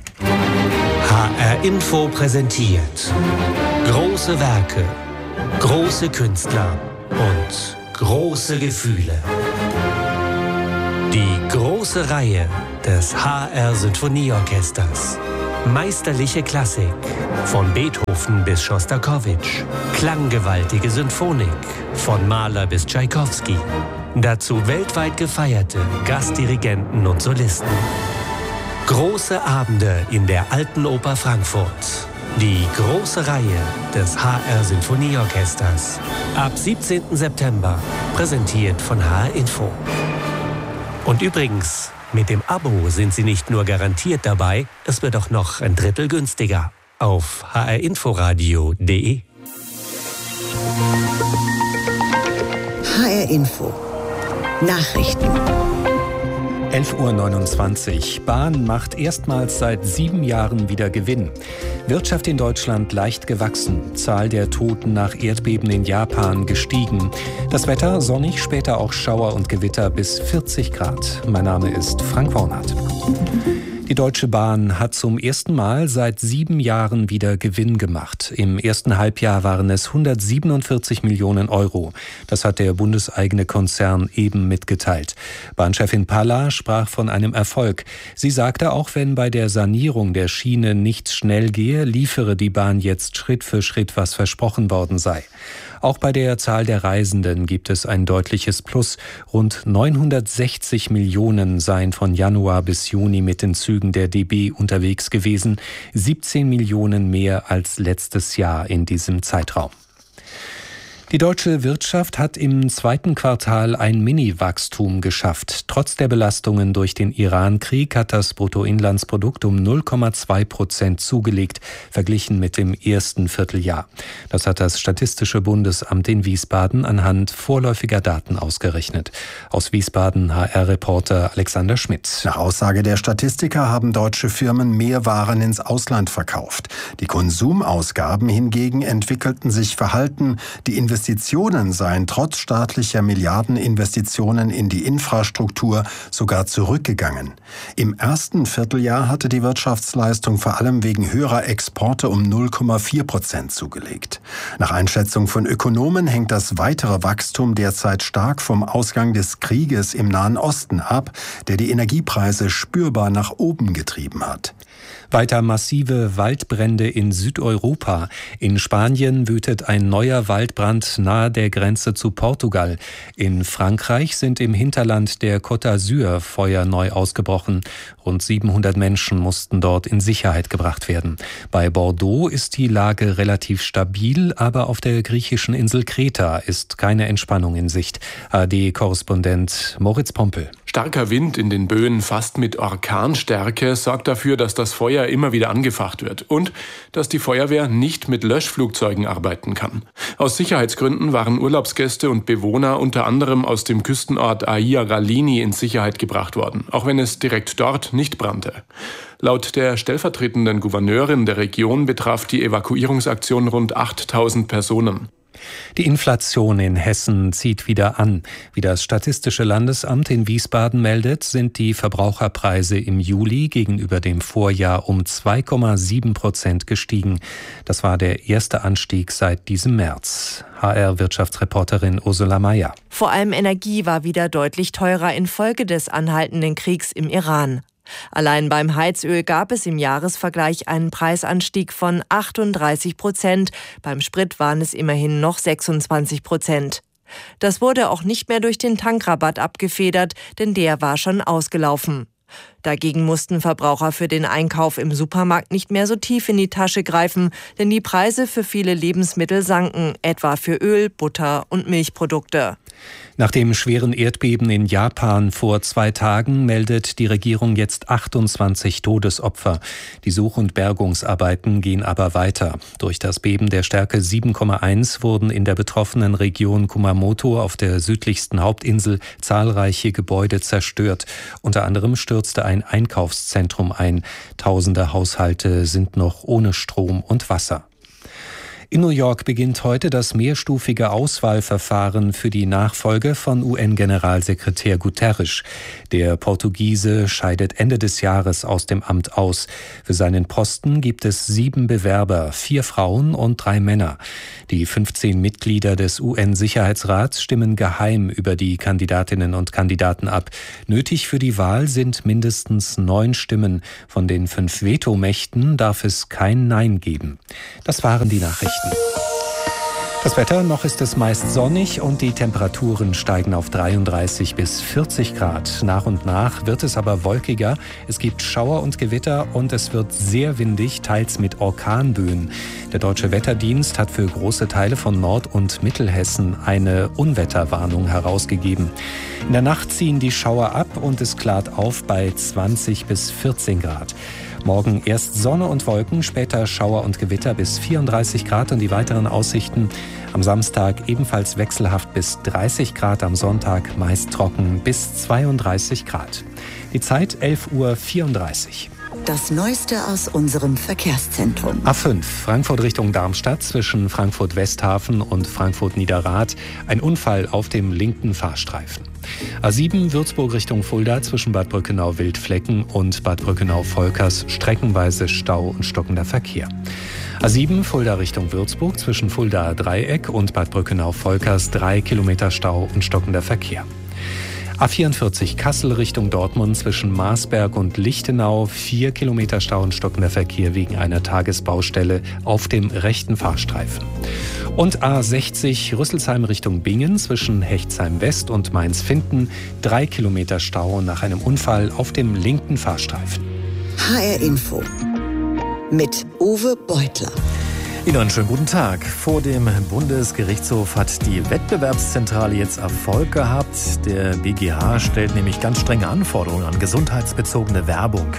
HR Info präsentiert große Werke, große Künstler und große Gefühle. Die große Reihe des HR Sinfonieorchesters. Meisterliche Klassik, von Beethoven bis Schostakowitsch. Klanggewaltige Sinfonik, von Mahler bis Tschaikowski. Dazu weltweit gefeierte Gastdirigenten und Solisten. Große Abende in der Alten Oper Frankfurt. Die große Reihe des HR Sinfonieorchesters. Ab 17. September. Präsentiert von HR Info. Und übrigens, mit dem Abo sind Sie nicht nur garantiert dabei, es wird auch noch ein Drittel günstiger. auf hrinforadio.de. HR Info. Nachrichten. 11:29 Uhr. Bahn macht erstmals seit 7 Jahren wieder Gewinn. Wirtschaft in Deutschland leicht gewachsen. Zahl der Toten nach Erdbeben in Japan gestiegen. Das Wetter sonnig, später auch Schauer und Gewitter bis 40 Grad. Mein Name ist Frank Wornert. Die Deutsche Bahn hat zum ersten Mal seit 7 Jahren wieder Gewinn gemacht. Im ersten Halbjahr waren es 147 Millionen Euro. Das hat der bundeseigene Konzern eben mitgeteilt. Bahnchefin Palla sprach von einem Erfolg. Sie sagte, auch wenn bei der Sanierung der Schiene nichts schnell gehe, liefere die Bahn jetzt Schritt für Schritt, was versprochen worden sei. Auch bei der Zahl der Reisenden gibt es ein deutliches Plus. Rund 960 Millionen seien von Januar bis Juni mit den Zügen der DB unterwegs gewesen. 17 Millionen mehr als letztes Jahr in diesem Zeitraum. Die deutsche Wirtschaft hat im zweiten Quartal ein Mini-Wachstum geschafft. Trotz der Belastungen durch den Iran-Krieg hat das Bruttoinlandsprodukt um 0,2% zugelegt, verglichen mit dem ersten Vierteljahr. Das hat das Statistische Bundesamt in Wiesbaden anhand vorläufiger Daten ausgerechnet. Aus Wiesbaden HR-Reporter Alexander Schmidt. Nach Aussage der Statistiker haben deutsche Firmen mehr Waren ins Ausland verkauft. Die Konsumausgaben hingegen entwickelten sich verhalten. Die Investitionen seien trotz staatlicher Milliardeninvestitionen in die Infrastruktur sogar zurückgegangen. Im ersten Vierteljahr hatte die Wirtschaftsleistung vor allem wegen höherer Exporte um 0,4% zugelegt. Nach Einschätzung von Ökonomen hängt das weitere Wachstum derzeit stark vom Ausgang des Krieges im Nahen Osten ab, der die Energiepreise spürbar nach oben getrieben hat. Weiter massive Waldbrände in Südeuropa. In Spanien wütet ein neuer Waldbrand nahe der Grenze zu Portugal. In Frankreich sind im Hinterland der Côte d'Azur Feuer neu ausgebrochen. Rund 700 Menschen mussten dort in Sicherheit gebracht werden. Bei Bordeaux ist die Lage relativ stabil, aber auf der griechischen Insel Kreta ist keine Entspannung in Sicht. ARD-Korrespondent Moritz Pompel. Starker Wind in den Böen fast mit Orkanstärke sorgt dafür, dass das Feuer immer wieder angefacht wird und dass die Feuerwehr nicht mit Löschflugzeugen arbeiten kann. Aus Sicherheitsgründen waren Urlaubsgäste und Bewohner unter anderem aus dem Küstenort Aia Ralini in Sicherheit gebracht worden, auch wenn es direkt dort nicht brannte. Laut der stellvertretenden Gouverneurin der Region betraf die Evakuierungsaktion rund 8.000 Personen. Die Inflation in Hessen zieht wieder an. Wie das Statistische Landesamt in Wiesbaden meldet, sind die Verbraucherpreise im Juli gegenüber dem Vorjahr um 2,7% gestiegen. Das war der erste Anstieg seit diesem März. HR-Wirtschaftsreporterin Ursula Mayer. Vor allem Energie war wieder deutlich teurer infolge des anhaltenden Kriegs im Iran. Allein beim Heizöl gab es im Jahresvergleich einen Preisanstieg von 38%. Beim Sprit waren es immerhin noch 26%. Das wurde auch nicht mehr durch den Tankrabatt abgefedert, denn der war schon ausgelaufen. Dagegen mussten Verbraucher für den Einkauf im Supermarkt nicht mehr so tief in die Tasche greifen, denn die Preise für viele Lebensmittel sanken, etwa für Öl, Butter und Milchprodukte. Nach dem schweren Erdbeben in Japan vor 2 Tagen meldet die Regierung jetzt 28 Todesopfer. Die Such- und Bergungsarbeiten gehen aber weiter. Durch das Beben der Stärke 7,1 wurden in der betroffenen Region Kumamoto auf der südlichsten Hauptinsel zahlreiche Gebäude zerstört. Unter anderem stürzte ein Einkaufszentrum ein. Tausende Haushalte sind noch ohne Strom und Wasser. In New York beginnt heute das mehrstufige Auswahlverfahren für die Nachfolge von UN-Generalsekretär Guterres. Der Portugiese scheidet Ende des Jahres aus dem Amt aus. Für seinen Posten gibt es 7 Bewerber, 4 Frauen und 3 Männer. Die 15 Mitglieder des UN-Sicherheitsrats stimmen geheim über die Kandidatinnen und Kandidaten ab. Nötig für die Wahl sind mindestens 9 Stimmen. Von den 5 Vetomächten darf es kein Nein geben. Das waren die Nachrichten. Das Wetter, noch ist es meist sonnig und die Temperaturen steigen auf 33 bis 40 Grad. Nach und nach wird es aber wolkiger. Es gibt Schauer und Gewitter und es wird sehr windig, teils mit Orkanböen. Der Deutsche Wetterdienst hat für große Teile von Nord- und Mittelhessen eine Unwetterwarnung herausgegeben. In der Nacht ziehen die Schauer ab und es klart auf bei 20 bis 14 Grad. Morgen erst Sonne und Wolken, später Schauer und Gewitter bis 34 Grad und die weiteren Aussichten. Am Samstag ebenfalls wechselhaft bis 30 Grad, am Sonntag meist trocken bis 32 Grad. Die Zeit 11:34 Uhr. Das Neueste aus unserem Verkehrszentrum. A5, Frankfurt Richtung Darmstadt, zwischen Frankfurt-Westhafen und Frankfurt-Niederrad. Ein Unfall auf dem linken Fahrstreifen. A7, Würzburg Richtung Fulda, zwischen Bad Brückenau-Wildflecken und Bad Brückenau-Volkers. Streckenweise Stau und stockender Verkehr. A7, Fulda Richtung Würzburg, zwischen Fuldaer Dreieck und Bad Brückenau-Volkers. 3 Kilometer Stau und stockender Verkehr. A44 Kassel Richtung Dortmund, zwischen Marsberg und Lichtenau. 4 Kilometer Stau und stockender Verkehr wegen einer Tagesbaustelle auf dem rechten Fahrstreifen. Und A60 Rüsselsheim Richtung Bingen, zwischen Hechtsheim West und Mainz-Finthen. 3 Kilometer Stau nach einem Unfall auf dem linken Fahrstreifen. HR Info mit Uwe Beutler. Ihnen einen schönen guten Tag. Vor dem Bundesgerichtshof hat die Wettbewerbszentrale jetzt Erfolg gehabt. Der BGH stellt nämlich ganz strenge Anforderungen an gesundheitsbezogene Werbung.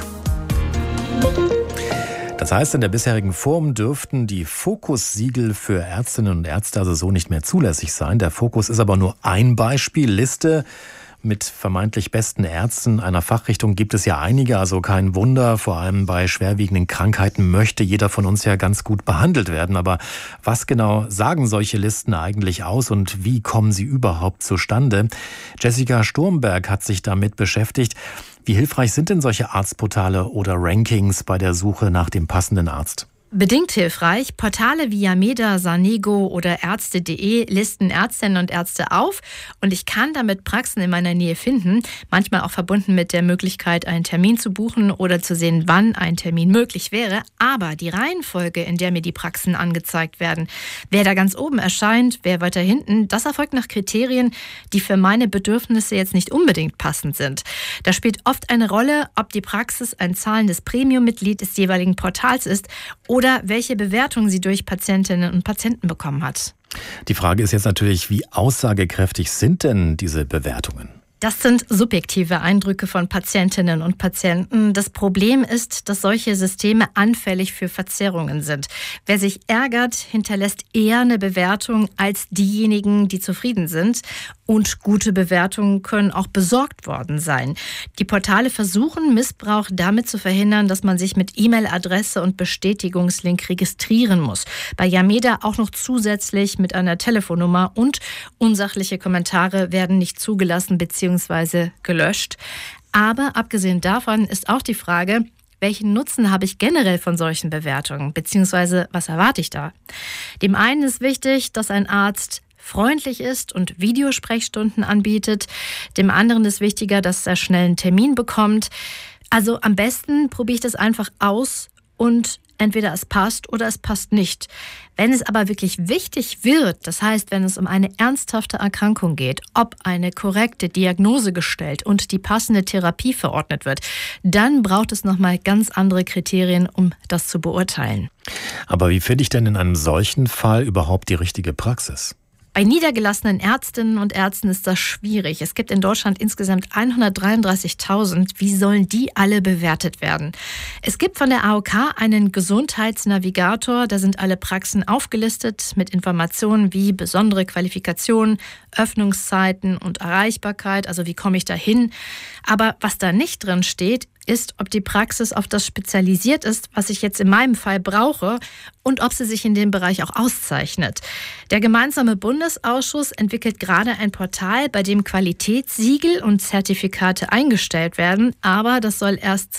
Das heißt, in der bisherigen Form dürften die Fokus-Siegel für Ärztinnen und Ärzte also so nicht mehr zulässig sein. Der Fokus ist aber nur ein Beispiel. Liste mit vermeintlich besten Ärzten einer Fachrichtung gibt es ja einige, also kein Wunder. Vor allem bei schwerwiegenden Krankheiten möchte jeder von uns ja ganz gut behandelt werden. Aber was genau sagen solche Listen eigentlich aus und wie kommen sie überhaupt zustande? Jessica Sturmberg hat sich damit beschäftigt. Wie hilfreich sind denn solche Arztportale oder Rankings bei der Suche nach dem passenden Arzt? Bedingt hilfreich. Portale wie Yameda, Sanego oder Ärzte.de listen Ärztinnen und Ärzte auf und ich kann damit Praxen in meiner Nähe finden, manchmal auch verbunden mit der Möglichkeit, einen Termin zu buchen oder zu sehen, wann ein Termin möglich wäre. Aber die Reihenfolge, in der mir die Praxen angezeigt werden, wer da ganz oben erscheint, wer weiter hinten, das erfolgt nach Kriterien, die für meine Bedürfnisse jetzt nicht unbedingt passend sind. Da spielt oft eine Rolle, ob die Praxis ein zahlendes Premium-Mitglied des jeweiligen Portals ist oder welche Bewertung sie durch Patientinnen und Patienten bekommen hat. Die Frage ist jetzt natürlich, wie aussagekräftig sind denn diese Bewertungen? Das sind subjektive Eindrücke von Patientinnen und Patienten. Das Problem ist, dass solche Systeme anfällig für Verzerrungen sind. Wer sich ärgert, hinterlässt eher eine Bewertung als diejenigen, die zufrieden sind. Und gute Bewertungen können auch besorgt worden sein. Die Portale versuchen, Missbrauch damit zu verhindern, dass man sich mit E-Mail-Adresse und Bestätigungslink registrieren muss. Bei Yameda auch noch zusätzlich mit einer Telefonnummer und unsachliche Kommentare werden nicht zugelassen bzw. gelöscht. Aber abgesehen davon ist auch die Frage, welchen Nutzen habe ich generell von solchen Bewertungen, beziehungsweise was erwarte ich da? Dem einen ist wichtig, dass ein Arzt freundlich ist und Videosprechstunden anbietet. Dem anderen ist wichtiger, dass er schnell einen Termin bekommt. Also am besten probiere ich das einfach aus und entweder es passt oder es passt nicht. Wenn es aber wirklich wichtig wird, das heißt, wenn es um eine ernsthafte Erkrankung geht, ob eine korrekte Diagnose gestellt und die passende Therapie verordnet wird, dann braucht es nochmal ganz andere Kriterien, um das zu beurteilen. Aber wie finde ich denn in einem solchen Fall überhaupt die richtige Praxis? Bei niedergelassenen Ärztinnen und Ärzten ist das schwierig. Es gibt in Deutschland insgesamt 133.000. Wie sollen die alle bewertet werden? Es gibt von der AOK einen Gesundheitsnavigator. Da sind alle Praxen aufgelistet mit Informationen wie besondere Qualifikationen, Öffnungszeiten und Erreichbarkeit. Also wie komme ich da hin? Aber was da nicht drin steht, ist, ob die Praxis auf das spezialisiert ist, was ich jetzt in meinem Fall brauche und ob sie sich in dem Bereich auch auszeichnet. Der gemeinsame Bundesausschuss entwickelt gerade ein Portal, bei dem Qualitätssiegel und Zertifikate eingestellt werden, aber das soll erst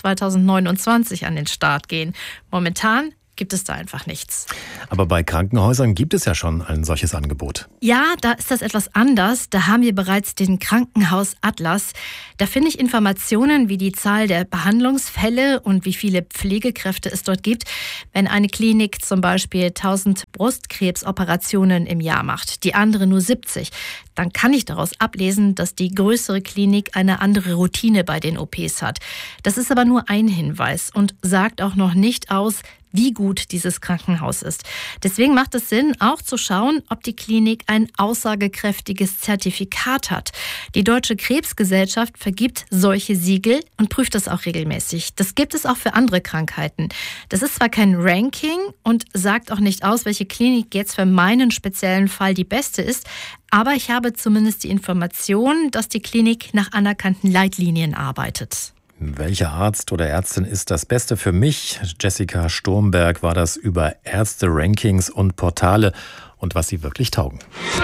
2029 an den Start gehen. Momentan gibt es da einfach nichts. Aber bei Krankenhäusern gibt es ja schon ein solches Angebot. Ja, da ist das etwas anders. Da haben wir bereits den Krankenhausatlas. Da finde ich Informationen wie die Zahl der Behandlungsfälle und wie viele Pflegekräfte es dort gibt. Wenn eine Klinik zum Beispiel 1000 Brustkrebsoperationen im Jahr macht, die andere nur 70, dann kann ich daraus ablesen, dass die größere Klinik eine andere Routine bei den OPs hat. Das ist aber nur ein Hinweis und sagt auch noch nicht aus, wie gut dieses Krankenhaus ist. Deswegen macht es Sinn, auch zu schauen, ob die Klinik ein aussagekräftiges Zertifikat hat. Die Deutsche Krebsgesellschaft vergibt solche Siegel und prüft das auch regelmäßig. Das gibt es auch für andere Krankheiten. Das ist zwar kein Ranking und sagt auch nicht aus, welche Klinik jetzt für meinen speziellen Fall die beste ist, aber ich habe zumindest die Information, dass die Klinik nach anerkannten Leitlinien arbeitet. Welcher Arzt oder Ärztin ist das Beste für mich? Jessica Sturmberg war das über Ärzte-Rankings und Portale und was sie wirklich taugen.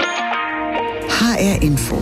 HR Info.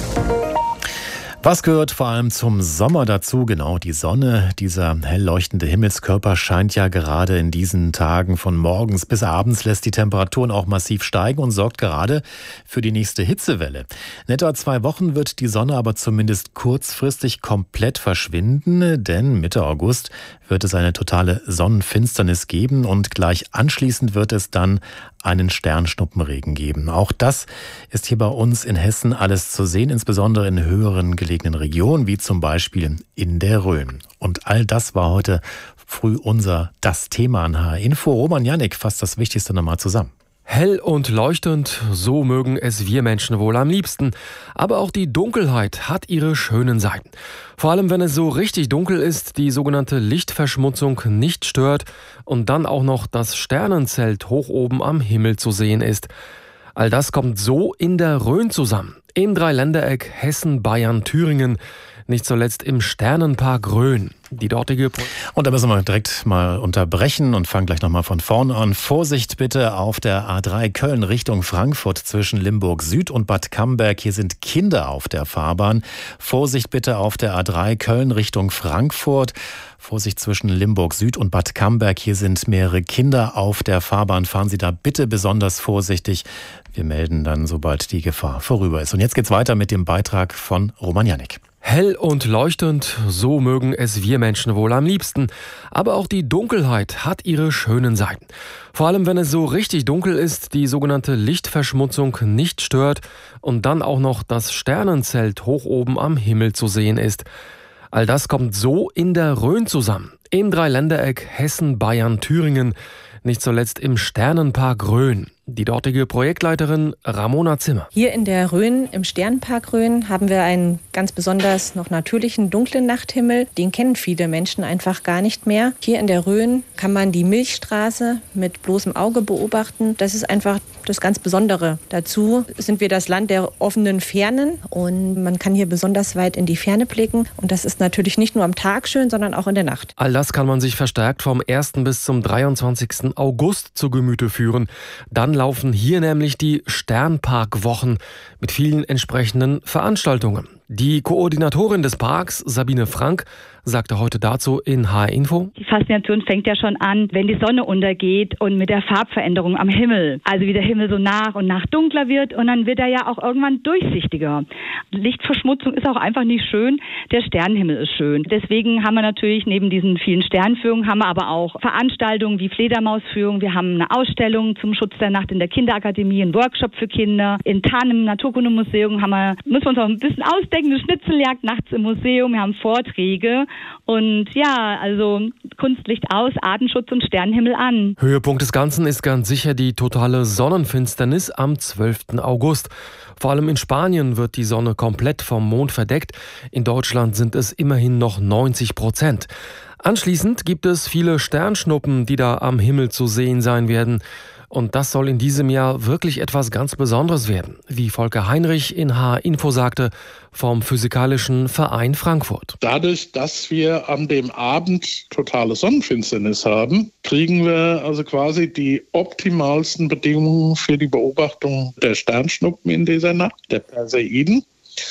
Was gehört vor allem zum Sommer dazu? Genau, die Sonne. Dieser hell leuchtende Himmelskörper scheint ja gerade in diesen Tagen von morgens bis abends, lässt die Temperaturen auch massiv steigen und sorgt gerade für die nächste Hitzewelle. In etwa 2 Wochen wird die Sonne aber zumindest kurzfristig komplett verschwinden, denn Mitte August wird es eine totale Sonnenfinsternis geben und gleich anschließend wird es dann einen Sternschnuppenregen geben. Auch das ist hier bei uns in Hessen alles zu sehen, insbesondere in höheren gelegenen Regionen, wie zum Beispiel in der Rhön. Und all das war heute früh das Thema an HR Info. Roman Jannik fasst das Wichtigste nochmal zusammen. Hell und leuchtend, so mögen es wir Menschen wohl am liebsten. Aber auch die Dunkelheit hat ihre schönen Seiten. Vor allem, wenn es so richtig dunkel ist, die sogenannte Lichtverschmutzung nicht stört und dann auch noch das Sternenzelt hoch oben am Himmel zu sehen ist. All das kommt so in der Rhön zusammen. Im Dreiländereck Hessen, Bayern, Thüringen. Nicht zuletzt im Sternenpark Rhön. Die dortige Und da müssen wir direkt mal unterbrechen und fangen gleich nochmal von vorne an. Vorsicht bitte auf der A3 Köln Richtung Frankfurt zwischen Limburg Süd und Bad Camberg. Hier sind Kinder auf der Fahrbahn. Vorsicht bitte auf der A3 Köln Richtung Frankfurt. Vorsicht zwischen Limburg Süd und Bad Camberg. Hier sind mehrere Kinder auf der Fahrbahn. Fahren Sie da bitte besonders vorsichtig. Wir melden dann, sobald die Gefahr vorüber ist. Und jetzt geht's weiter mit dem Beitrag von Roman Jannik. Hell und leuchtend, so mögen es wir Menschen wohl am liebsten. Aber auch die Dunkelheit hat ihre schönen Seiten. Vor allem, wenn es so richtig dunkel ist, die sogenannte Lichtverschmutzung nicht stört und dann auch noch das Sternenzelt hoch oben am Himmel zu sehen ist. All das kommt so in der Rhön zusammen. Im Dreiländereck Hessen, Bayern, Thüringen. Nicht zuletzt im Sternenpark Rhön. Die dortige Projektleiterin Ramona Zimmer. Hier in der Rhön, im Sternenpark Rhön, haben wir einen ganz besonders noch natürlichen dunklen Nachthimmel. Den kennen viele Menschen einfach gar nicht mehr. Hier in der Rhön kann man die Milchstraße mit bloßem Auge beobachten. Das ist einfach das ganz Besondere. Dazu sind wir das Land der offenen Fernen und man kann hier besonders weit in die Ferne blicken. Und das ist natürlich nicht nur am Tag schön, sondern auch in der Nacht. All das kann man sich verstärkt vom 1. bis zum 23. August zu Gemüte führen. Dann laufen hier nämlich die Sternparkwochen mit vielen entsprechenden Veranstaltungen. Die Koordinatorin des Parks, Sabine Frank, sagte heute dazu in HR Info: Die Faszination fängt ja schon an, wenn die Sonne untergeht und mit der Farbveränderung am Himmel. Also wie der Himmel so nach und nach dunkler wird und dann wird er ja auch irgendwann durchsichtiger. Lichtverschmutzung ist auch einfach nicht schön, der Sternenhimmel ist schön. Deswegen haben wir natürlich neben diesen vielen Sternführungen, haben wir aber auch Veranstaltungen wie Fledermausführung. Wir haben eine Ausstellung zum Schutz der Nacht in der Kinderakademie, einen Workshop für Kinder. In Tarn im Naturkundemuseum müssen wir uns auch ein bisschen ausdenken, eine Schnitzeljagd nachts im Museum. Wir haben Vorträge. Und ja, also Kunstlicht aus, Artenschutz und Sternenhimmel an. Höhepunkt des Ganzen ist ganz sicher die totale Sonnenfinsternis am 12. August. Vor allem in Spanien wird die Sonne komplett vom Mond verdeckt. In Deutschland sind es immerhin noch 90%. Anschließend gibt es viele Sternschnuppen, die da am Himmel zu sehen sein werden. Und das soll in diesem Jahr wirklich etwas ganz Besonderes werden, wie Volker Heinrich in HR Info sagte, vom Physikalischen Verein Frankfurt. Dadurch, dass wir an dem Abend totale Sonnenfinsternis haben, kriegen wir also quasi die optimalsten Bedingungen für die Beobachtung der Sternschnuppen in dieser Nacht, der Perseiden,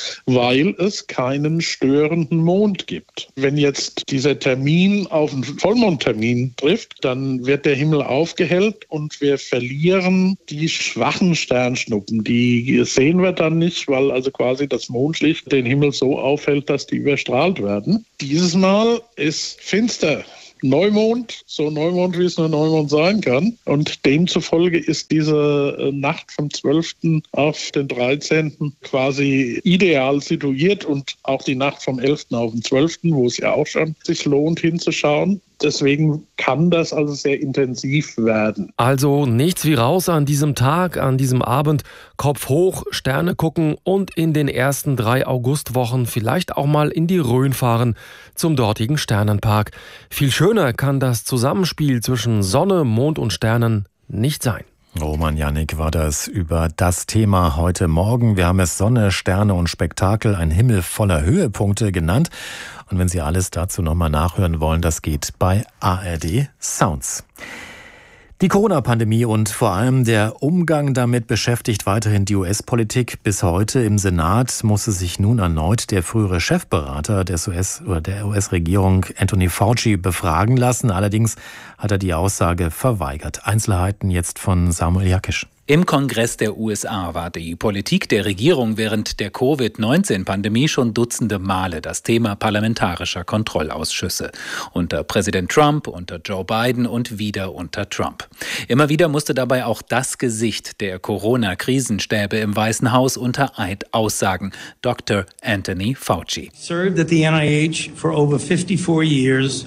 weil es keinen störenden Mond gibt. Wenn jetzt dieser Termin auf einen Vollmondtermin trifft, dann wird der Himmel aufgehellt und wir verlieren die schwachen Sternschnuppen. Die sehen wir dann nicht, weil also quasi das Mondlicht den Himmel so aufhält, dass die überstrahlt werden. Dieses Mal ist finster. Neumond, so Neumond, wie es nur Neumond sein kann. Und demzufolge ist diese Nacht vom 12. auf den 13. quasi ideal situiert und auch die Nacht vom 11. auf den 12., wo es ja auch schon sich lohnt hinzuschauen. Deswegen kann das also sehr intensiv werden. Also nichts wie raus an diesem Tag, an diesem Abend, Kopf hoch, Sterne gucken und in den ersten 3 Augustwochen vielleicht auch mal in die Rhön fahren, zum dortigen Sternenpark. Viel schöner kann das Zusammenspiel zwischen Sonne, Mond und Sternen nicht sein. Roman Janik war das über das Thema heute Morgen. Wir haben es Sonne, Sterne und Spektakel, ein Himmel voller Höhepunkte genannt. Und wenn Sie alles dazu nochmal nachhören wollen, das geht bei ARD Sounds. Die Corona-Pandemie und vor allem der Umgang damit beschäftigt weiterhin die US-Politik. Bis heute im Senat musste sich nun erneut der frühere Chefberater der US-Regierung Anthony Fauci befragen lassen. Allerdings hat er die Aussage verweigert. Einzelheiten jetzt von Samuel Jakisch. Im Kongress der USA war die Politik der Regierung während der Covid-19-Pandemie schon dutzende Male das Thema parlamentarischer Kontrollausschüsse. Unter Präsident Trump, unter Joe Biden und wieder unter Trump. Immer wieder musste dabei auch das Gesicht der Corona-Krisenstäbe im Weißen Haus unter Eid aussagen. Dr. Anthony Fauci. Served at the NIH for over 54 years.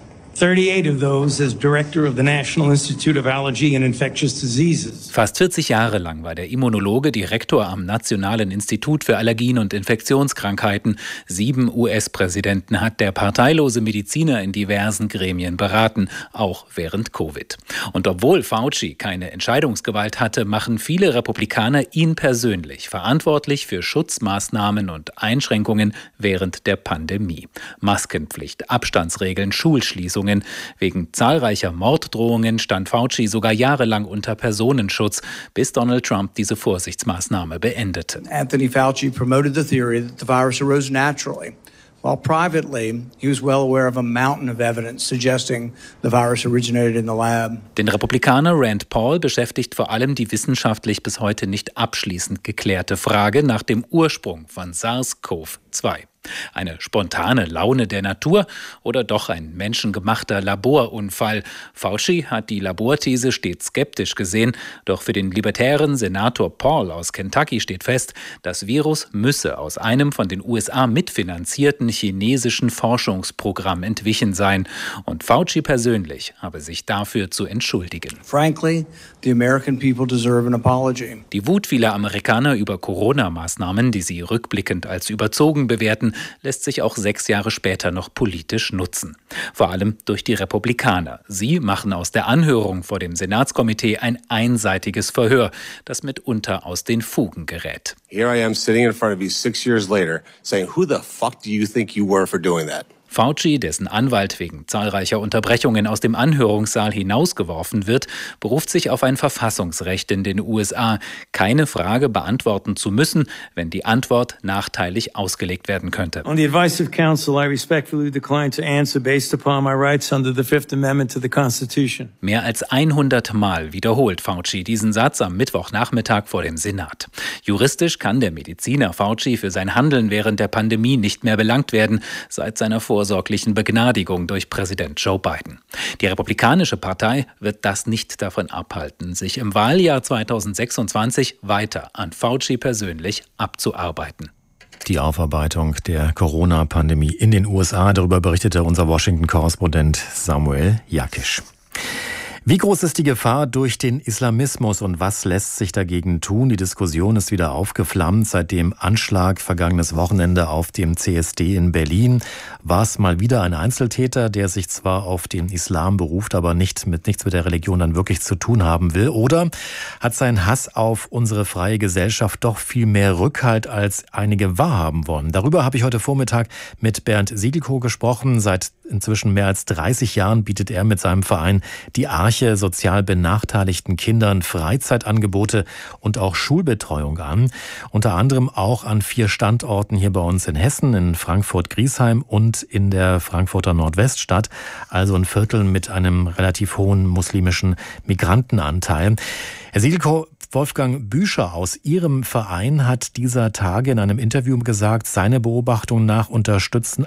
38 of those as Director of the National Institute of Allergy and Infectious Diseases. Fast 40 Jahre lang war der Immunologe Direktor am Nationalen Institut für Allergien und Infektionskrankheiten. 7 US-Präsidenten hat der parteilose Mediziner in diversen Gremien beraten, auch während Covid. Und obwohl Fauci keine Entscheidungsgewalt hatte, machen viele Republikaner ihn persönlich verantwortlich für Schutzmaßnahmen und Einschränkungen während der Pandemie. Maskenpflicht, Abstandsregeln, Schulschließungen. Wegen zahlreicher Morddrohungen stand Fauci sogar jahrelang unter Personenschutz, bis Donald Trump diese Vorsichtsmaßnahme beendete. Anthony Fauci promoted the theory that the virus arose naturally. While privately, he was well aware of a mountain of evidence suggesting the virus originated in the lab. Den Republikaner Rand Paul beschäftigt vor allem die wissenschaftlich bis heute nicht abschließend geklärte Frage nach dem Ursprung von SARS-CoV-2. Eine spontane Laune der Natur oder doch ein menschengemachter Laborunfall? Fauci hat die Laborthese stets skeptisch gesehen, doch für den libertären Senator Paul aus Kentucky steht fest, das Virus müsse aus einem von den USA mitfinanzierten chinesischen Forschungsprogramm entwichen sein und Fauci persönlich habe sich dafür zu entschuldigen. Frankly, the American people deserve an apology. Die Wut vieler Amerikaner über Corona-Maßnahmen, die sie rückblickend als überzogen bewerten, lässt sich auch 6 Jahre später noch politisch nutzen. Vor allem durch die Republikaner. Sie machen aus der Anhörung vor dem Senatskomitee ein einseitiges Verhör, das mitunter aus den Fugen gerät. Here I am sitting in front of you 6 years later, saying, who the fuck do you think you were for doing that? Fauci, dessen Anwalt wegen zahlreicher Unterbrechungen aus dem Anhörungssaal hinausgeworfen wird, beruft sich auf ein Verfassungsrecht in den USA, keine Frage beantworten zu müssen, wenn die Antwort nachteilig ausgelegt werden könnte. On the advice of counsel, I respectfully decline to answer based upon my rights under the Fifth Amendment to the Constitution. Mehr als 100 Mal wiederholt Fauci diesen Satz am Mittwochnachmittag vor dem Senat. Juristisch kann der Mediziner Fauci für sein Handeln während der Pandemie nicht mehr belangt werden, seit seiner vorsorglichen Begnadigung durch Präsident Joe Biden. Die Republikanische Partei wird das nicht davon abhalten, sich im Wahljahr 2026 weiter an Fauci persönlich abzuarbeiten. Die Aufarbeitung der Corona-Pandemie in den USA, darüber berichtete unser Washington-Korrespondent Samuel Jakisch. Wie groß ist die Gefahr durch den Islamismus und was lässt sich dagegen tun? Die Diskussion ist wieder aufgeflammt seit dem Anschlag vergangenes Wochenende auf dem CSD in Berlin. War es mal wieder ein Einzeltäter, der sich zwar auf den Islam beruft, aber nichts mit der Religion dann wirklich zu tun haben will? Oder hat sein Hass auf unsere freie Gesellschaft doch viel mehr Rückhalt, als einige wahrhaben wollen? Darüber habe ich heute Vormittag mit Bernd Siegelko gesprochen. Seit inzwischen mehr als 30 Jahren bietet er mit seinem Verein die Arche sozial benachteiligten Kindern Freizeitangebote und auch Schulbetreuung an. Unter anderem auch an 4 Standorten hier bei uns in Hessen, in Frankfurt-Griesheim und in der Frankfurter Nordweststadt. Also ein Viertel mit einem relativ hohen muslimischen Migrantenanteil. Herr Siegelko, Wolfgang Büscher aus Ihrem Verein hat dieser Tage in einem Interview gesagt, seine Beobachtung nach unterstützen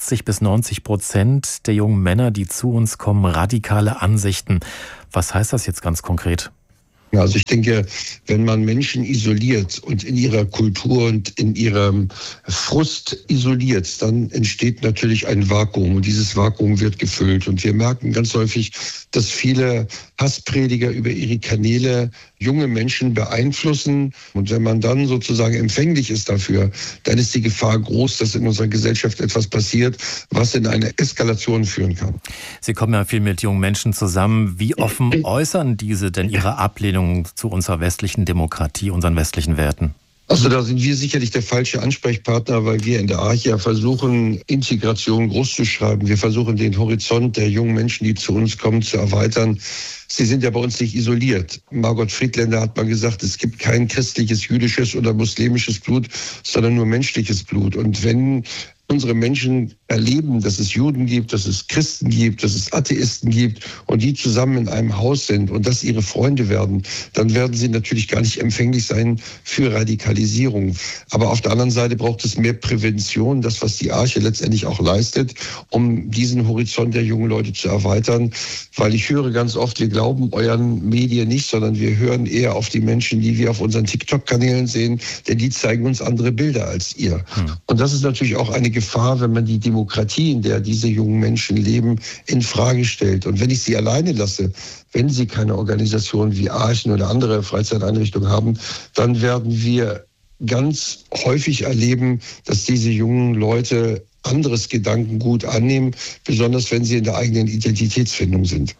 80-90% der jungen Männer, die zu uns kommen, radikale Ansichten. Was heißt das jetzt ganz konkret? Also ich denke, wenn man Menschen isoliert und in ihrer Kultur und in ihrem Frust isoliert, dann entsteht natürlich ein Vakuum und dieses Vakuum wird gefüllt. Und wir merken ganz häufig, dass viele Hassprediger über ihre Kanäle junge Menschen beeinflussen. Und wenn man dann sozusagen empfänglich ist dafür, dann ist die Gefahr groß, dass in unserer Gesellschaft etwas passiert, was in eine Eskalation führen kann. Sie kommen ja viel mit jungen Menschen zusammen. Wie offen äußern diese denn ihre Ablehnung zu unserer westlichen Demokratie, unseren westlichen Werten? Also da sind wir sicherlich der falsche Ansprechpartner, weil wir in der Arche versuchen, Integration groß zu schreiben. Wir versuchen, den Horizont der jungen Menschen, die zu uns kommen, zu erweitern. Sie sind ja bei uns nicht isoliert. Margot Friedländer hat mal gesagt, es gibt kein christliches, jüdisches oder muslimisches Blut, sondern nur menschliches Blut. Und wenn unsere Menschen erleben, dass es Juden gibt, dass es Christen gibt, dass es Atheisten gibt und die zusammen in einem Haus sind und das ihre Freunde werden, dann werden sie natürlich gar nicht empfänglich sein für Radikalisierung. Aber auf der anderen Seite braucht es mehr Prävention, das, was die Arche letztendlich auch leistet, um diesen Horizont der jungen Leute zu erweitern. Weil ich höre ganz oft, wir glauben euren Medien nicht, sondern wir hören eher auf die Menschen, die wir auf unseren TikTok-Kanälen sehen, denn die zeigen uns andere Bilder als ihr. Und das ist natürlich auch eine Gefahr, wenn man die Demokratie, in der diese jungen Menschen leben, in Frage stellt. Und wenn ich sie alleine lasse, wenn sie keine Organisation wie Archen oder andere Freizeiteinrichtungen haben, dann werden wir ganz häufig erleben, dass diese jungen Leute anderes Gedankengut annehmen, besonders wenn sie in der eigenen Identitätsfindung sind.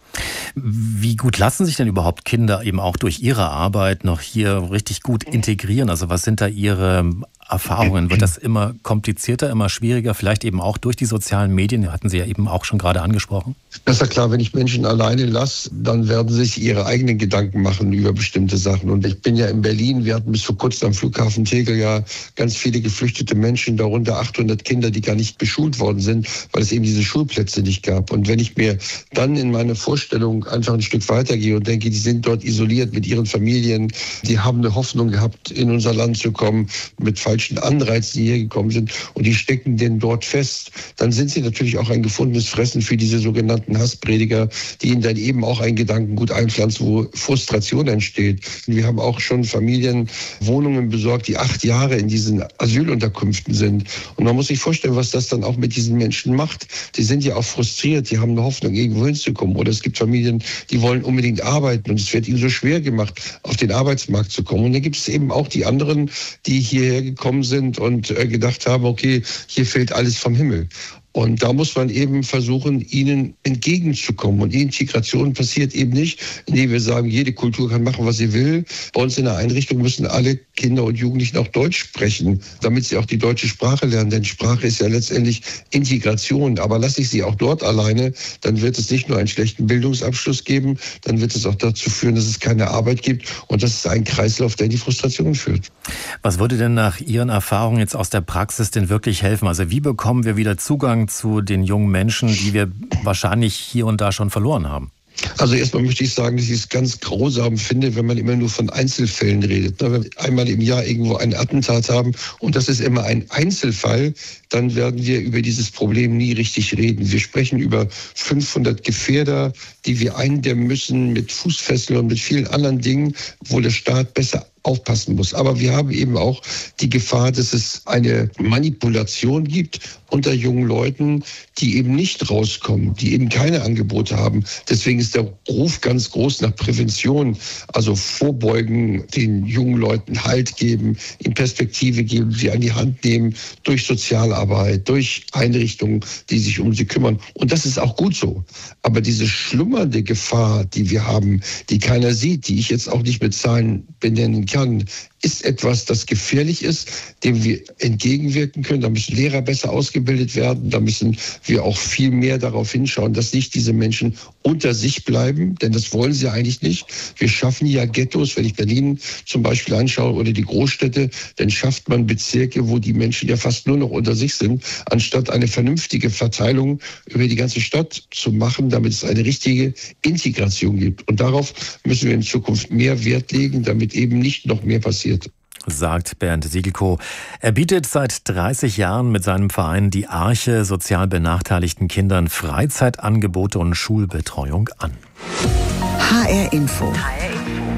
Wie gut lassen sich denn überhaupt Kinder eben auch durch ihre Arbeit noch hier richtig gut integrieren? Also was sind da Ihre Erfahrungen? Wird das immer komplizierter, immer schwieriger, vielleicht eben auch durch die sozialen Medien? Hatten Sie ja eben auch schon gerade angesprochen. Das ist ja klar, wenn ich Menschen alleine lasse, dann werden sie sich ihre eigenen Gedanken machen über bestimmte Sachen. Und ich bin ja in Berlin, wir hatten bis vor kurzem am Flughafen Tegel ja ganz viele geflüchtete Menschen, darunter 800 Kinder, die gar nicht beschult worden sind, weil es eben diese Schulplätze nicht gab. Und wenn ich mir dann in meine Vorstellung einfach ein Stück weitergehe und denke, die sind dort isoliert mit ihren Familien, die haben eine Hoffnung gehabt, in unser Land zu kommen, mit falschen Anreizen, die hierher gekommen sind, und die stecken denn dort fest, dann sind sie natürlich auch ein gefundenes Fressen für diese sogenannten Hassprediger, die ihnen dann eben auch einen Gedankengut einpflanzen, wo Frustration entsteht. Wir haben auch schon Familien Wohnungen besorgt, die 8 Jahre in diesen Asylunterkünften sind. Und man muss sich vorstellen, was das dann auch mit diesen Menschen macht. Die sind ja auch frustriert, die haben eine Hoffnung, irgendwo hinzukommen. Oder es gibt Familien, die wollen unbedingt arbeiten und es wird ihnen so schwer gemacht, auf den Arbeitsmarkt zu kommen. Und dann gibt es eben auch die anderen, die hierher gekommen sind und gedacht haben, okay, hier fällt alles vom Himmel. Und da muss man eben versuchen, ihnen entgegenzukommen. Und die Integration passiert eben nicht, indem wir sagen, jede Kultur kann machen, was sie will. Bei uns in der Einrichtung müssen alle Kinder und Jugendlichen auch Deutsch sprechen, damit sie auch die deutsche Sprache lernen. Denn Sprache ist ja letztendlich Integration. Aber lasse ich sie auch dort alleine, dann wird es nicht nur einen schlechten Bildungsabschluss geben, dann wird es auch dazu führen, dass es keine Arbeit gibt. Und das ist ein Kreislauf, der in die Frustration führt. Was würde denn nach Ihren Erfahrungen jetzt aus der Praxis denn wirklich helfen? Also wie bekommen wir wieder Zugang zu den jungen Menschen, die wir wahrscheinlich hier und da schon verloren haben? Also erstmal möchte ich sagen, dass ich es ganz grausam finde, wenn man immer nur von Einzelfällen redet. Wenn wir einmal im Jahr irgendwo ein Attentat haben und das ist immer ein Einzelfall, dann werden wir über dieses Problem nie richtig reden. Wir sprechen über 500 Gefährder, die wir eindämmen müssen mit Fußfesseln und mit vielen anderen Dingen, wo der Staat besser aufpassen muss. Aber wir haben eben auch die Gefahr, dass es eine Manipulation gibt unter jungen Leuten, die eben nicht rauskommen, die eben keine Angebote haben. Deswegen ist der Ruf ganz groß nach Prävention, also vorbeugen, den jungen Leuten Halt geben, ihnen Perspektive geben, sie an die Hand nehmen durch Sozialarbeit, durch Einrichtungen, die sich um sie kümmern. Und das ist auch gut so. Aber diese schlummernde Gefahr, die wir haben, die keiner sieht, die ich jetzt auch nicht mit Zahlen benennen kann, ist etwas, das gefährlich ist, dem wir entgegenwirken können. Da müssen Lehrer besser ausgebildet werden. Da müssen wir auch viel mehr darauf hinschauen, dass nicht diese Menschen unter sich bleiben, denn das wollen sie eigentlich nicht. Wir schaffen ja Ghettos, wenn ich Berlin zum Beispiel anschaue oder die Großstädte, dann schafft man Bezirke, wo die Menschen ja fast nur noch unter sich sind, anstatt eine vernünftige Verteilung über die ganze Stadt zu machen, damit es eine richtige Integration gibt. Und darauf müssen wir in Zukunft mehr Wert legen, damit eben nicht noch mehr passiert. Sagt Bernd Siegelko. Er bietet seit 30 Jahren mit seinem Verein Die Arche sozial benachteiligten Kindern Freizeitangebote und Schulbetreuung an. HR Info.